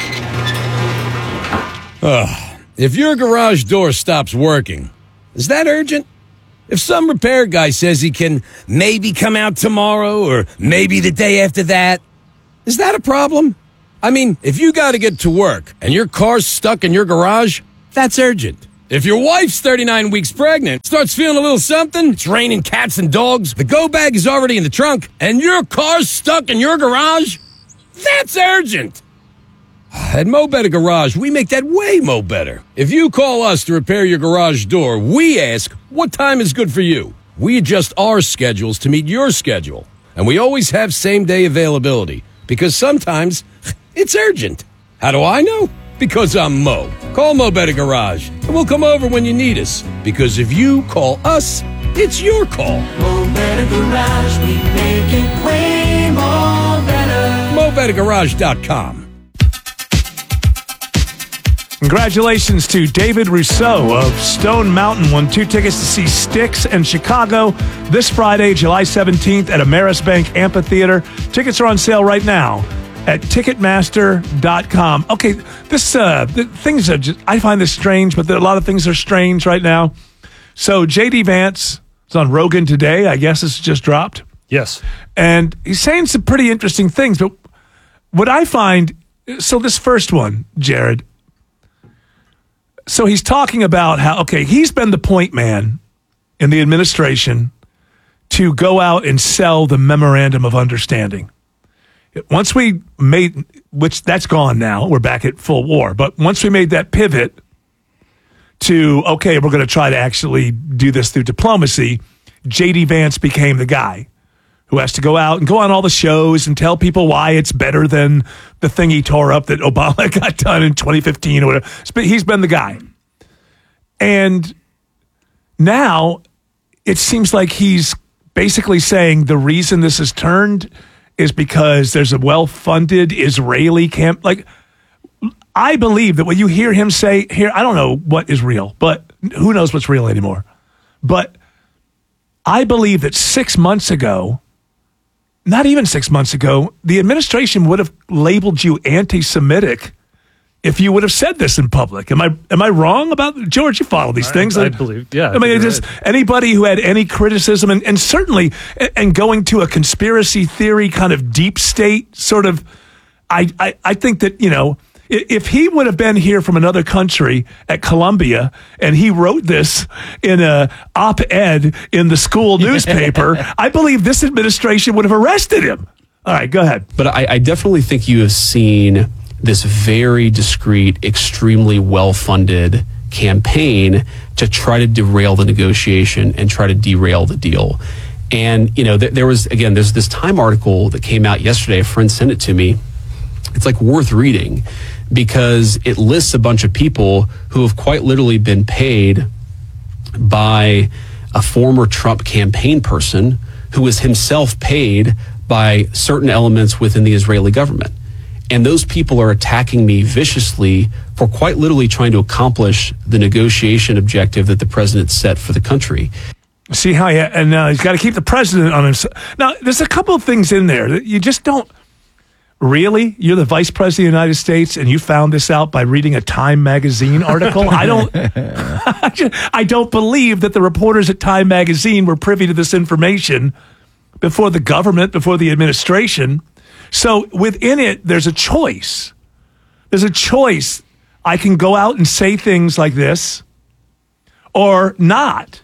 Ugh. If your garage door stops working, is that urgent? If some repair guy says he can maybe come out tomorrow or maybe the day after that, is that a problem? I mean, if you got to get to work and your car's stuck in your garage, that's urgent. If your wife's thirty-nine weeks pregnant, starts feeling a little something, it's raining cats and dogs, the go bag is already in the trunk, and your car's stuck in your garage, that's urgent. At Mo Better Garage, we make that way mo better. If you call us to repair your garage door, we ask, what time is good for you? We adjust our schedules to meet your schedule. And we always have same-day availability, because sometimes it's urgent. How do I know? Because I'm Mo. Call Mo Better Garage, and we'll come over when you need us. Because if you call us, it's your call. Mo Better Garage, we make it way more better. mo better garage dot com. Congratulations to David Rousseau of Stone Mountain. Won two tickets to see Styx in Chicago this Friday, July seventeenth at Ameris Bank Amphitheater. Tickets are on sale right now at ticketmaster dot com. Okay, this uh, the things are just, I find this strange, but there, a lot of things are strange right now. So J D Vance is on Rogan today. I guess it's just dropped. Yes. And he's saying some pretty interesting things. But what I find, so this first one, Jared, so he's talking about how, okay, he's been the point man in the administration to go out and sell the memorandum of understanding. Once we made, which that's gone now, we're back at full war, but once we made that pivot to, okay, we're going to try to actually do this through diplomacy, J D Vance became the guy who has to go out and go on all the shows and tell people why it's better than the thing he tore up that Obama got done in twenty fifteen or whatever. He's been the guy. And now it seems like he's basically saying the reason this has turned is because there's a well-funded Israeli camp. Like, I believe that when you hear him say here, I don't know what is real, but who knows what's real anymore. But I believe that six months ago, not even six months ago, the administration would have labeled you anti-Semitic if you would have said this in public. Am I am I wrong about, George, you follow these I, things? I believe, yeah. I, I mean, just right. Anybody who had any criticism, and, and certainly, and going to a conspiracy theory kind of deep state sort of, I, I, I think that, you know, if he would have been here from another country at Columbia and he wrote this in a op-ed in the school newspaper, I believe this administration would have arrested him. All right, go ahead. But I, I definitely think you have seen this very discreet, extremely well-funded campaign to try to derail the negotiation and try to derail the deal. And, you know, th- there was, again, there's this Time article that came out yesterday. A friend sent it to me. It's like worth reading because it lists a bunch of people who have quite literally been paid by a former Trump campaign person who was himself paid by certain elements within the Israeli government. And those people are attacking me viciously for quite literally trying to accomplish the negotiation objective that the president set for the country. See how, yeah, and uh, he's got to keep the president on himself. Now, there's a couple of things in there that you just don't. Really? You're the vice president of the United States and you found this out by reading a Time magazine article? I don't I don't believe that the reporters at Time magazine were privy to this information before the government, before the administration. So within it, there's a choice. There's a choice. I can go out and say things like this or not.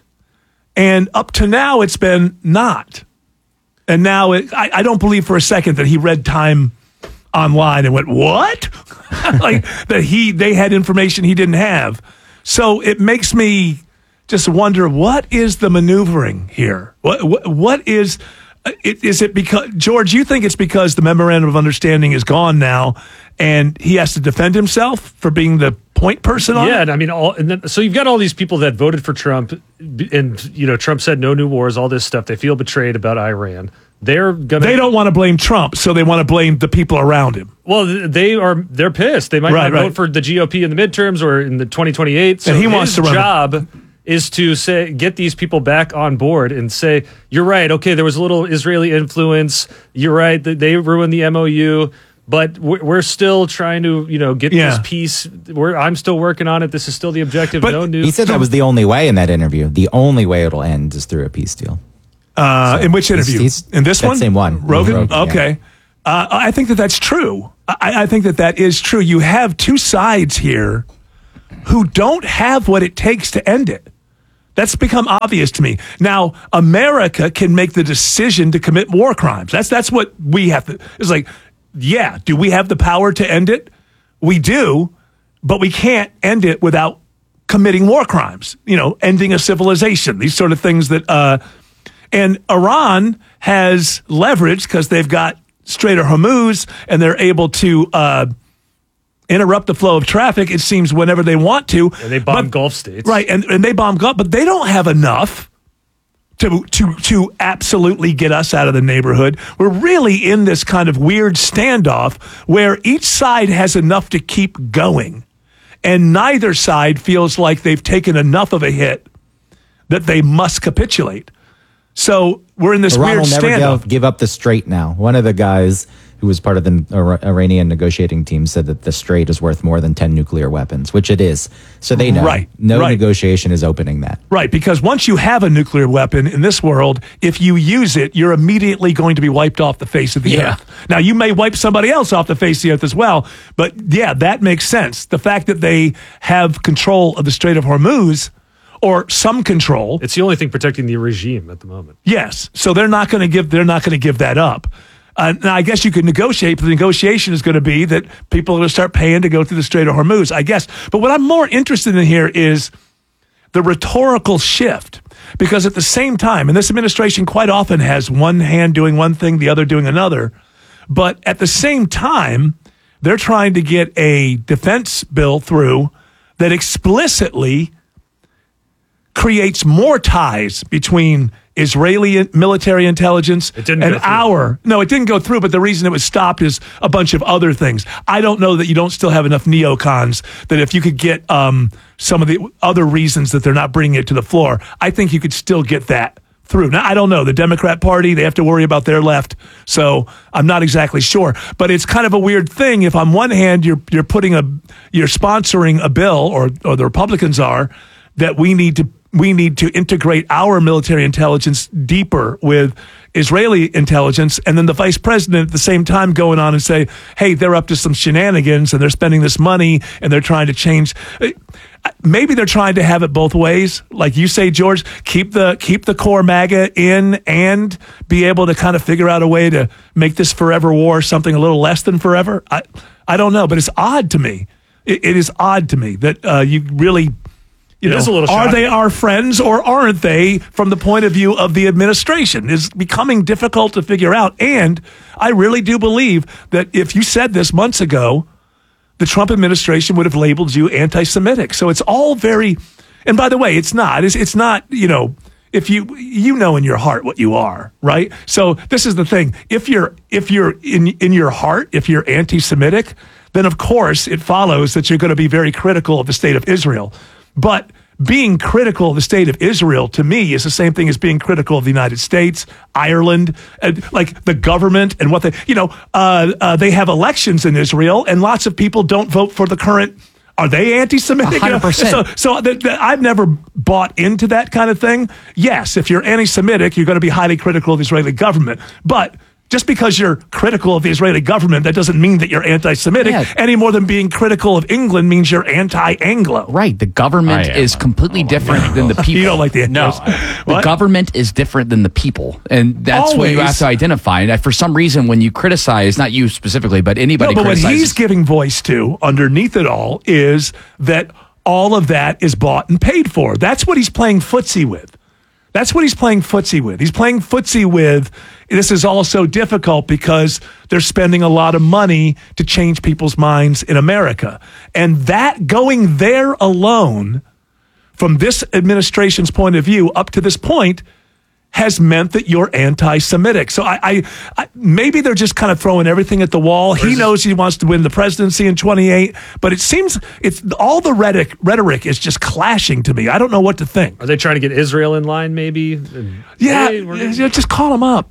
And up to now, it's been not. And now it, I, I don't believe for a second that he read Time online and went, what? Like that he they had information he didn't have. So it makes me just wonder, what is the maneuvering here? What what, what is it, is it because, George, you think it's because the memorandum of understanding is gone now and he has to defend himself for being the point person on yeah, it? and I mean, all, and then, so you've got all these people that voted for Trump, and you know, Trump said no new wars, all this stuff. They feel betrayed about Iran. They're gonna. They don't want to blame Trump, so they want to blame the people around him. Well, they are. They're pissed. They might Right, not right. vote for the G O P in the midterms or in the twenty twenty-eight. So And he his wants to run it. job is to say, get these people back on board and say, you're right. Okay, there was a little Israeli influence. You're right. They they ruined the M O U. But we're we're still trying to, you know, get Yeah. this peace. We're, I'm still working on it. This is still the objective. But no new. He said that was the only way in that interview. The only way it'll end is through a peace deal. Uh, So in which interview? he's- he's- in this that one? same one. Rogan? Rogan, yeah. Okay. Uh, I think that that's true. I, I think that that is true. You have two sides here who don't have what it takes to end it. That's become obvious to me. Now, America can make the decision to commit war crimes. That's that's what we have to. It's like, yeah, do we have the power to end it? We do, but we can't end it without committing war crimes. You know, ending a civilization. These sort of things that. Uh, and Iran has leverage because they've got Strait of Hormuz, and they're able to uh, interrupt the flow of traffic, it seems, whenever they want to. And they bomb But- Gulf states. Right, and, and they bomb Gulf, but they don't have enough to to to absolutely get us out of the neighborhood. We're really in this kind of weird standoff where each side has enough to keep going, and neither side feels like they've taken enough of a hit that they must capitulate. So we're in this Iran weird will never standoff. give, give up the Strait now. One of the guys who was part of the Ira- Iranian negotiating team said that the Strait is worth more than ten nuclear weapons, which it is. So they know. Right, No right. negotiation is opening that. Right, because once you have a nuclear weapon in this world, if you use it, you're immediately going to be wiped off the face of the Yeah. earth. Now, you may wipe somebody else off the face of the earth as well, but yeah, that makes sense. The fact that they have control of the Strait of Hormuz, or some control, It's the only thing protecting the regime at the moment. yes. So they're not going to give they're not going to give that up. Uh, now, I guess you could negotiate, but the negotiation is going to be that people are going to start paying to go through the Strait of Hormuz, I guess. But what I'm more interested in here is the rhetorical shift. Because at the same time, and this administration quite often has one hand doing one thing, the other doing another. But at the same time, they're trying to get a defense bill through that explicitly creates more ties between Israeli military intelligence didn't and go through. our. No, it didn't go through, but the reason it was stopped is a bunch of other things. I don't know that you don't still have enough neocons that if you could get um, some of the other reasons that they're not bringing it to the floor, I think you could still get that through. Now, I don't know. The Democrat Party, they have to worry about their left, so I'm not exactly sure. But it's kind of a weird thing. If on one hand you're you're putting a you're sponsoring a bill, or or the Republicans are, that we need to we need to integrate our military intelligence deeper with Israeli intelligence, and then the vice president at the same time going on and say, hey, they're up to some shenanigans and they're spending this money and they're trying to change. Maybe they're trying to have it both ways. Like you say, George, keep the keep the core MAGA in and be able to kind of figure out a way to make this forever war something a little less than forever. I, I don't know, but it's odd to me. It, it is odd to me that uh, you really... You It know, is a little are shocking. they our friends or aren't they from the point of view of the administration? It's becoming difficult to figure out. And I really do believe that if you said this months ago, the Trump administration would have labeled you anti-Semitic. So it's all very, and by the way, it's not, it's, it's not, you know, if you, you know in your heart what you are, right? So this is the thing. If you're, if you're in, in your heart, if you're anti-Semitic, then of course it follows that you're going to be very critical of the state of Israel. But being critical of the state of Israel, to me, is the same thing as being critical of the United States, Ireland, and like the government and what they, you know, uh, uh, they have elections in Israel, and lots of people don't vote for the current Are they anti-Semitic? one hundred percent. So, so th- th- I've never bought into that kind of thing. Yes, if you're anti-Semitic, you're going to be highly critical of the Israeli government. But just because you're critical of the Israeli government, that doesn't mean that you're anti-Semitic Yeah. any more than being critical of England means you're anti-Anglo. Right. The government is completely different than the people. You don't like the No. Anglos. The What? government is different than the people. And that's what you Always. have to identify. And for some reason, when you criticize, not you specifically, but anybody No, but what criticizes. he's giving voice to underneath it all is that all of that is bought and paid for. That's what he's playing footsie with. That's what he's playing footsie with. He's playing footsie with, this is all so difficult because they're spending a lot of money to change people's minds in America. And that going there alone, from this administration's point of view up to this point, has meant that you're anti-Semitic. So I, I, I maybe they're just kind of throwing everything at the wall. He knows he wants to win the presidency in twenty-eight, but it seems it's all the rhetoric, rhetoric is just clashing to me. I don't know what to think. Are they trying to get Israel in line, maybe? And, Yeah, hey, we're gonna- yeah, just call him up.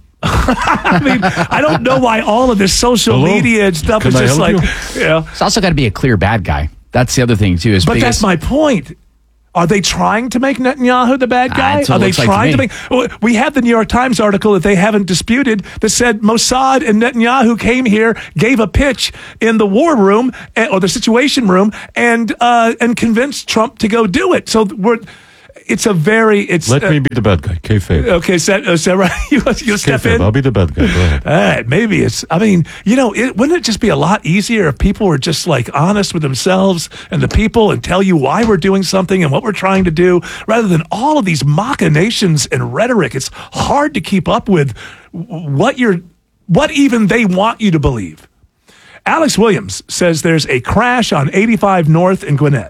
I mean, I don't know why all of this social Hello? media and stuff Can is I just help like, you? you know. It's also got to be a clear bad guy. That's the other thing, too. Is But because, that's my point. Are they trying to make Netanyahu the bad guy? That's what Are it they looks like to trying to, me. make? Well, we have the New York Times article that they haven't disputed that said Mossad and Netanyahu came here, gave a pitch in the war room eh, or the situation room, and uh, and convinced Trump to go do it. So we're. It's a very. It's Let uh, me be the bad guy. Kayfabe. Okay, is that, is that right? You, you step Kayfabe. in. I'll be the bad guy. Go ahead. All right, maybe it's, I mean, you know, it, wouldn't it just be a lot easier if people were just like honest with themselves and the people and tell you why we're doing something and what we're trying to do rather than all of these machinations and rhetoric? It's hard to keep up with what you're, what even they want you to believe. Alex Williams says there's a crash on eighty-five North in Gwinnett.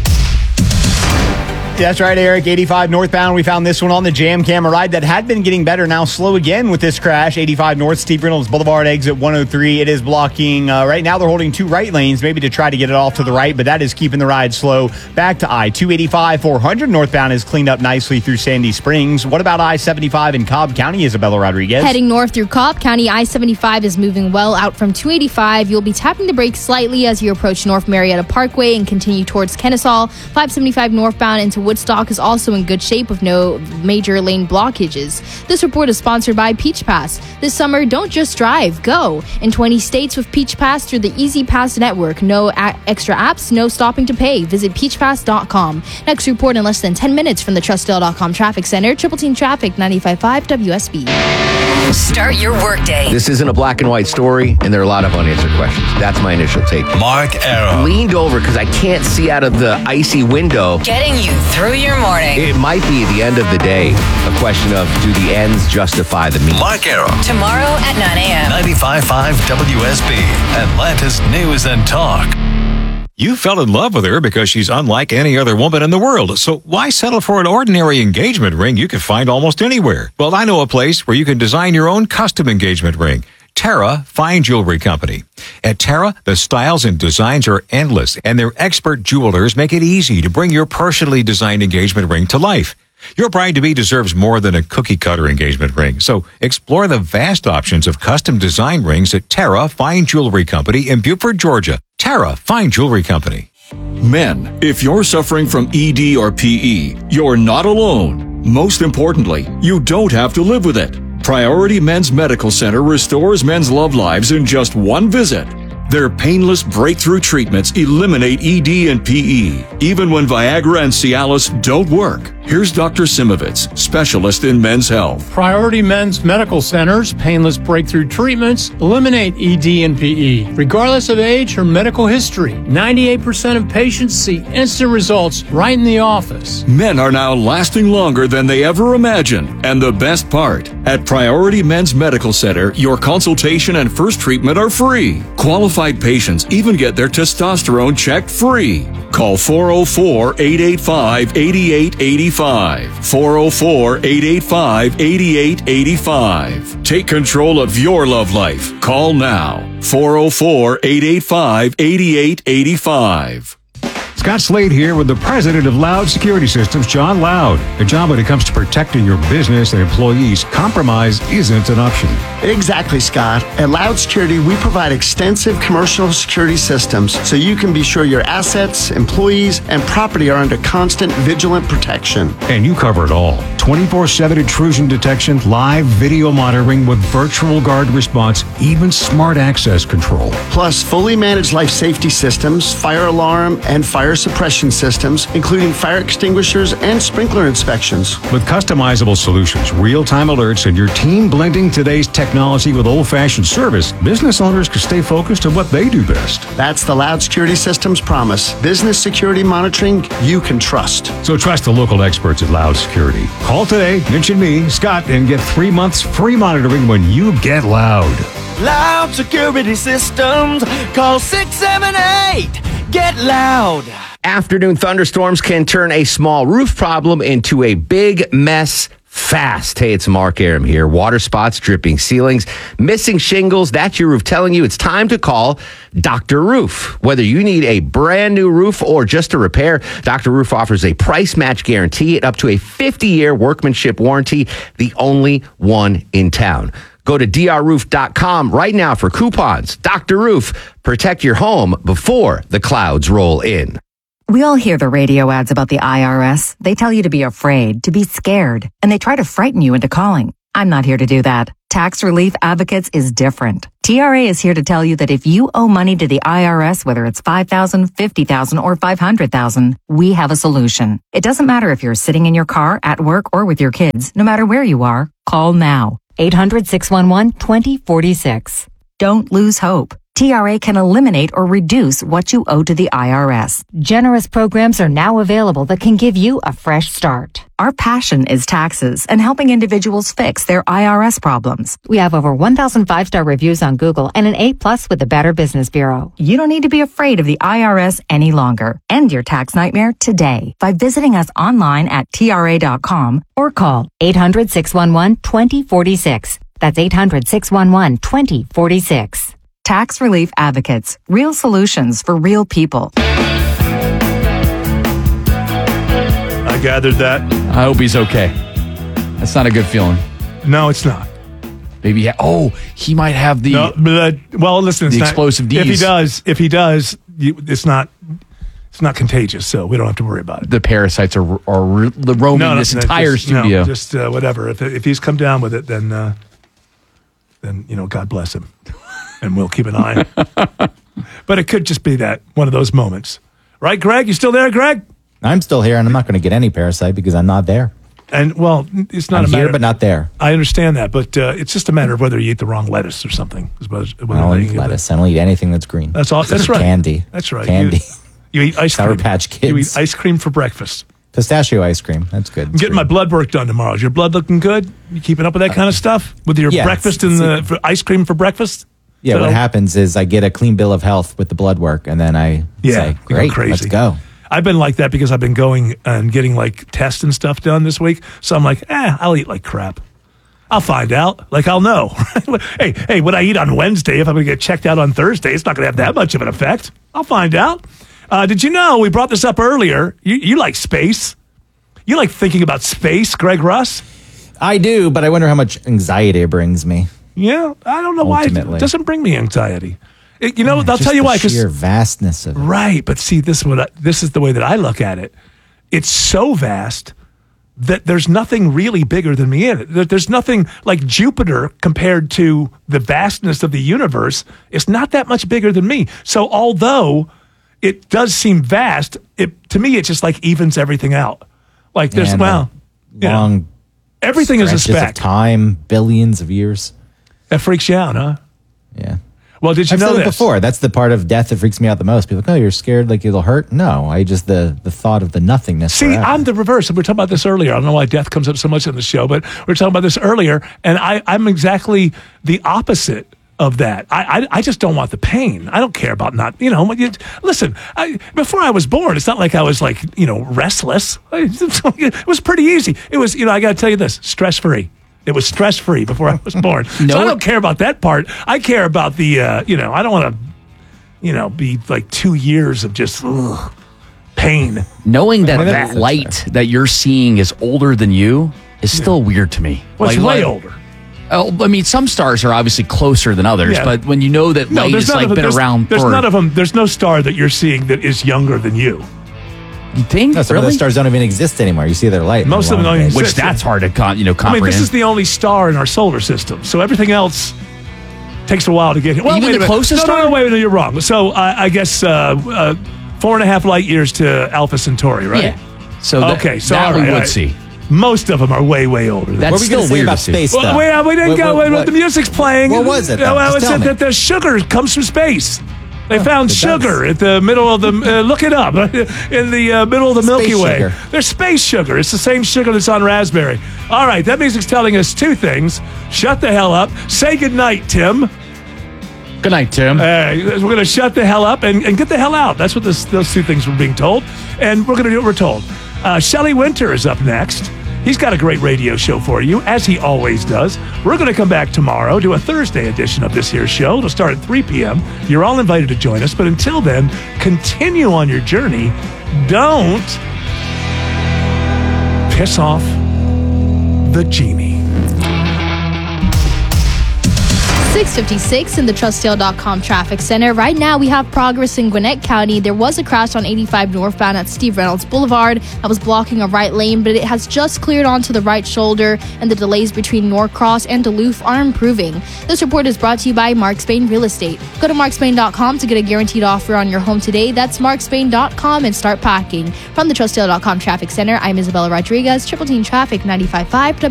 That's right, Eric. eighty-five northbound. We found this one on the jam camera ride that had been getting better. Now slow again with this crash. eighty-five North, Steve Reynolds Boulevard, exit one oh three. It is blocking. Uh, right now, they're holding two right lanes, maybe to try to get it off to the right, but that is keeping the ride slow. Back to I two eighty-five, four hundred northbound is cleaned up nicely through Sandy Springs. What about I seventy-five in Cobb County, Isabella Rodriguez? Heading north through Cobb County, I seventy-five is moving well out from two eighty-five. You'll be tapping the brakes slightly as you approach North Marietta Parkway and continue towards Kennesaw. five seventy-five northbound into Woodstock is also in good shape with no major lane blockages. This report is sponsored by Peach Pass. This summer, don't just drive, go. In twenty states with Peach Pass through the Easy Pass network. No a- extra apps, no stopping to pay. Visit peach pass dot com. Next report in less than ten minutes from the Trustdale dot com traffic center. Triple Team Traffic, ninety-five point five W S B. Start your workday. This isn't a black and white story, and there are a lot of unanswered questions. That's my initial take. Mark Arrow. Leaned over because I can't see out of the icy window. Getting you through your morning. It might be the end of the day. A question of, do the ends justify the means? Mark Arrow. Tomorrow at nine a.m. ninety-five point five W S B. Atlanta's News and Talk. You fell in love with her because she's unlike any other woman in the world. So why settle for an ordinary engagement ring you can find almost anywhere? Well, I know a place where you can design your own custom engagement ring. Terra Fine Jewelry Company. At Terra, the styles and designs are endless, and their expert jewelers make it easy to bring your personally designed engagement ring to life. Your bride-to-be deserves more than a cookie-cutter engagement ring, so explore the vast options of custom design rings at Terra Fine Jewelry Company in Beaufort, Georgia. Terra Fine Jewelry Company. Men, if you're suffering from E D or P E, you're not alone. Most importantly, you don't have to live with it. Priority Men's Medical Center restores men's love lives in just one visit. Their painless breakthrough treatments eliminate E D and P E, even when Viagra and Cialis don't work. Here's Doctor Simovitz, specialist in men's health. Priority Men's Medical Center's painless breakthrough treatments eliminate E D and P E, regardless of age or medical history. ninety-eight percent of patients see instant results right in the office. Men are now lasting longer than they ever imagined. And the best part, at Priority Men's Medical Center, your consultation and first treatment are free. Qualified patients even get their testosterone checked free. Call four oh four, eight eight five, eight eight eight five. four oh four, eight eight five, eight eight eight five. Take control of your love life. Call now. four oh four, eight eight five, eight eight eight five. Scott Slade here with the president of Loud Security Systems, John Loud. A job when it comes to protecting your business and employees, compromise isn't an option. Exactly, Scott. At Loud Security, we provide extensive commercial security systems so you can be sure your assets, employees, and property are under constant vigilant protection. And you cover it all. twenty-four seven intrusion detection, live video monitoring with virtual guard response, even smart access control. Plus, fully managed life safety systems, fire alarm, and fire suppression systems, including fire extinguishers and sprinkler inspections. With customizable solutions, real-time alerts, and your team blending today's technology with old-fashioned service, business owners can stay focused on what they do best. That's the Loud Security Systems promise. Business security monitoring you can trust. So trust the local experts at Loud Security. Call today, mention me, Scott, and get three months free monitoring when you get Loud. Loud Security Systems. Call six seven eight. Get Loud. Afternoon thunderstorms can turn a small roof problem into a big mess fast. Hey, it's Mark Aram here. Water spots, dripping ceilings, missing shingles. That's your roof telling you it's time to call Doctor Roof. Whether you need a brand new roof or just a repair, Doctor Roof offers a price match guarantee and up to a fifty-year workmanship warranty, the only one in town. Go to D R roof dot com right now for coupons. Doctor Roof, protect your home before the clouds roll in. We all hear the radio ads about the I R S. They tell you to be afraid, to be scared, and they try to frighten you into calling. I'm not here to do that. Tax Relief Advocates is different. T R A is here to tell you that if you owe money to the I R S, whether it's five thousand dollars, fifty thousand dollars, or five hundred thousand dollars, we have a solution. It doesn't matter if you're sitting in your car, at work, or with your kids. No matter where you are, call now. eight hundred, six one one, two zero four six. Don't lose hope. T R A can eliminate or reduce what you owe to the I R S. Generous programs are now available that can give you a fresh start. Our passion is taxes and helping individuals fix their I R S problems. We have over one thousand five-star reviews on Google and an A plus with the Better Business Bureau. You don't need to be afraid of the I R S any longer. End your tax nightmare today by visiting us online at T R A dot com or call eight hundred, six one one, two zero four six. That's eight hundred, six one one, two zero four six. Tax Relief Advocates. Real solutions for real people. I gathered that. I hope he's okay. That's not a good feeling. No, it's not. Maybe, yeah. Oh, he might have the. No, but, uh, well, listen, it's the not, explosive D's. If he does, if he does, you, it's not. It's not contagious, so we don't have to worry about it. The parasites are are roaming no, no, this no, entire just, studio. No, just uh, whatever. If if he's come down with it, then uh, then you know, God bless him, and we'll keep an eye. But it could just be that one of those moments, right, Greg? You still there, Greg? I'm still here, and I'm not going to get any parasite because I'm not there. And well, it's not I'm a matter here, but not there. I understand that, but uh, it's just a matter of whether you eat the wrong lettuce or something. As well as I don't eat lettuce. I don't eat anything that's green. That's all. That's right. Candy. That's right. Candy. You, you eat ice Sour cream. Patch Kids. You eat ice cream for breakfast. Pistachio ice cream. That's good. I'm getting my blood work done tomorrow. Is your blood looking good? You keeping up with that kind of stuff with your yeah, breakfast it's, and it's the for ice cream for breakfast? Yeah, So- what happens is I get a clean bill of health with the blood work, and then I Yeah, say, you go great, crazy. let's go. I've been like that because I've been going and getting like tests and stuff done this week. So I'm like, eh, I'll eat like crap. I'll find out. Like, I'll know. hey, hey, what I eat on Wednesday, if I'm going to get checked out on Thursday, it's not going to have that much of an effect. I'll find out. Uh, did you know, we brought this up earlier, you, you like space. You like thinking about space, Greg Russ? I do, but I wonder how much anxiety it brings me. Yeah, I don't know why. It Ultimately. doesn't bring me anxiety. It, you know, Yeah, I'll just tell you the why. 'cause- sheer vastness of it. Right, but see, this is what I, this is the way that I look at it. It's so vast that there's nothing really bigger than me in it. There- There's nothing like Jupiter compared to the vastness of the universe. It's not that much bigger than me. So although it does seem vast, it to me it just like evens everything out. Like there's And, well, uh, long everything is a stretches of speck. time, billions of years. That freaks you out, huh? Yeah. Well, did you I've know said it this? before? That's the part of death that freaks me out the most. People are like, oh, you're scared like it'll hurt? No, I just, the, the thought of the nothingness. See, forever. I'm the reverse. And we were talking about this earlier. I don't know why death comes up so much in the show, but we were talking about this earlier. And I, I'm exactly the opposite of that. I, I I just don't want the pain. I don't care about not, you know, you, listen, I, before I was born, it's not like I was like, you know, restless. It was pretty easy. It was, you know, I got to tell you this, stress-free. It was stress-free before I was born. No. So I don't care about that part. I care about the, uh, you know, I don't want to, you know, be like two years of just ugh, pain. Knowing that I mean, that that's- light that you're seeing is older than you is still weird to me. Well, it's Like, way like- older. Oh, I mean, some stars are obviously closer than others, Yeah. but when you know that No, light there's has none like of them- been there's, around There's for none of them. There's no star that you're seeing that is younger than you. You think? No, some of Really? the stars don't even exist anymore. You see their light. in Most the of them long don't even day. exist. Which that's hard to con- you know I comprehend. mean, this is the only star in our solar system, so everything else takes a while to get here. Well, Even wait the a minute. closest no, no, star? no, wait, no, you're wrong. So I, I guess uh, uh, four and a half light years to Alpha Centauri, right? Yeah. So that- okay, so that all we right, would all right. see. Most of them are way, way older. than That's What were we gonna still say weird about to see. space Well, stuff? wait, we didn't What- go. what- Wait, what- the music's playing. What was it, though? Well, Just it tell said me. that the sugar comes from space. They found it sugar at the middle of the. Uh, look it up in the uh, middle of the Milky Space Way. sugar. There's space sugar. It's the same sugar that's on raspberry. All right, that music's telling us two things. Shut the hell up. Say goodnight, Tim. Good night, Tim. Uh, we're going to shut the hell up and, and get the hell out. That's what this, those two things were being told. And we're going to do what we're told. Uh, Shelley Winter is up next. He's got a great radio show for you, as he always does. We're going to come back tomorrow, do a Thursday edition of this here show. It'll start at three p.m. You're all invited to join us. But until then, continue on your journey. Don't piss off the genie. six fifty-six in the trust sale dot com traffic center. Right now, we have progress in Gwinnett County. There was a crash on eighty-five northbound at Steve Reynolds Boulevard that was blocking a right lane, but it has just cleared onto the right shoulder, and the delays between Norcross and Duluth are improving. This report is brought to you by Mark Spain Real Estate. Go to mark spain dot com to get a guaranteed offer on your home today. That's mark spain dot com and start packing. From the trust sale dot com traffic center, I'm Isabella Rodriguez, Triple Team Traffic ninety-five point five.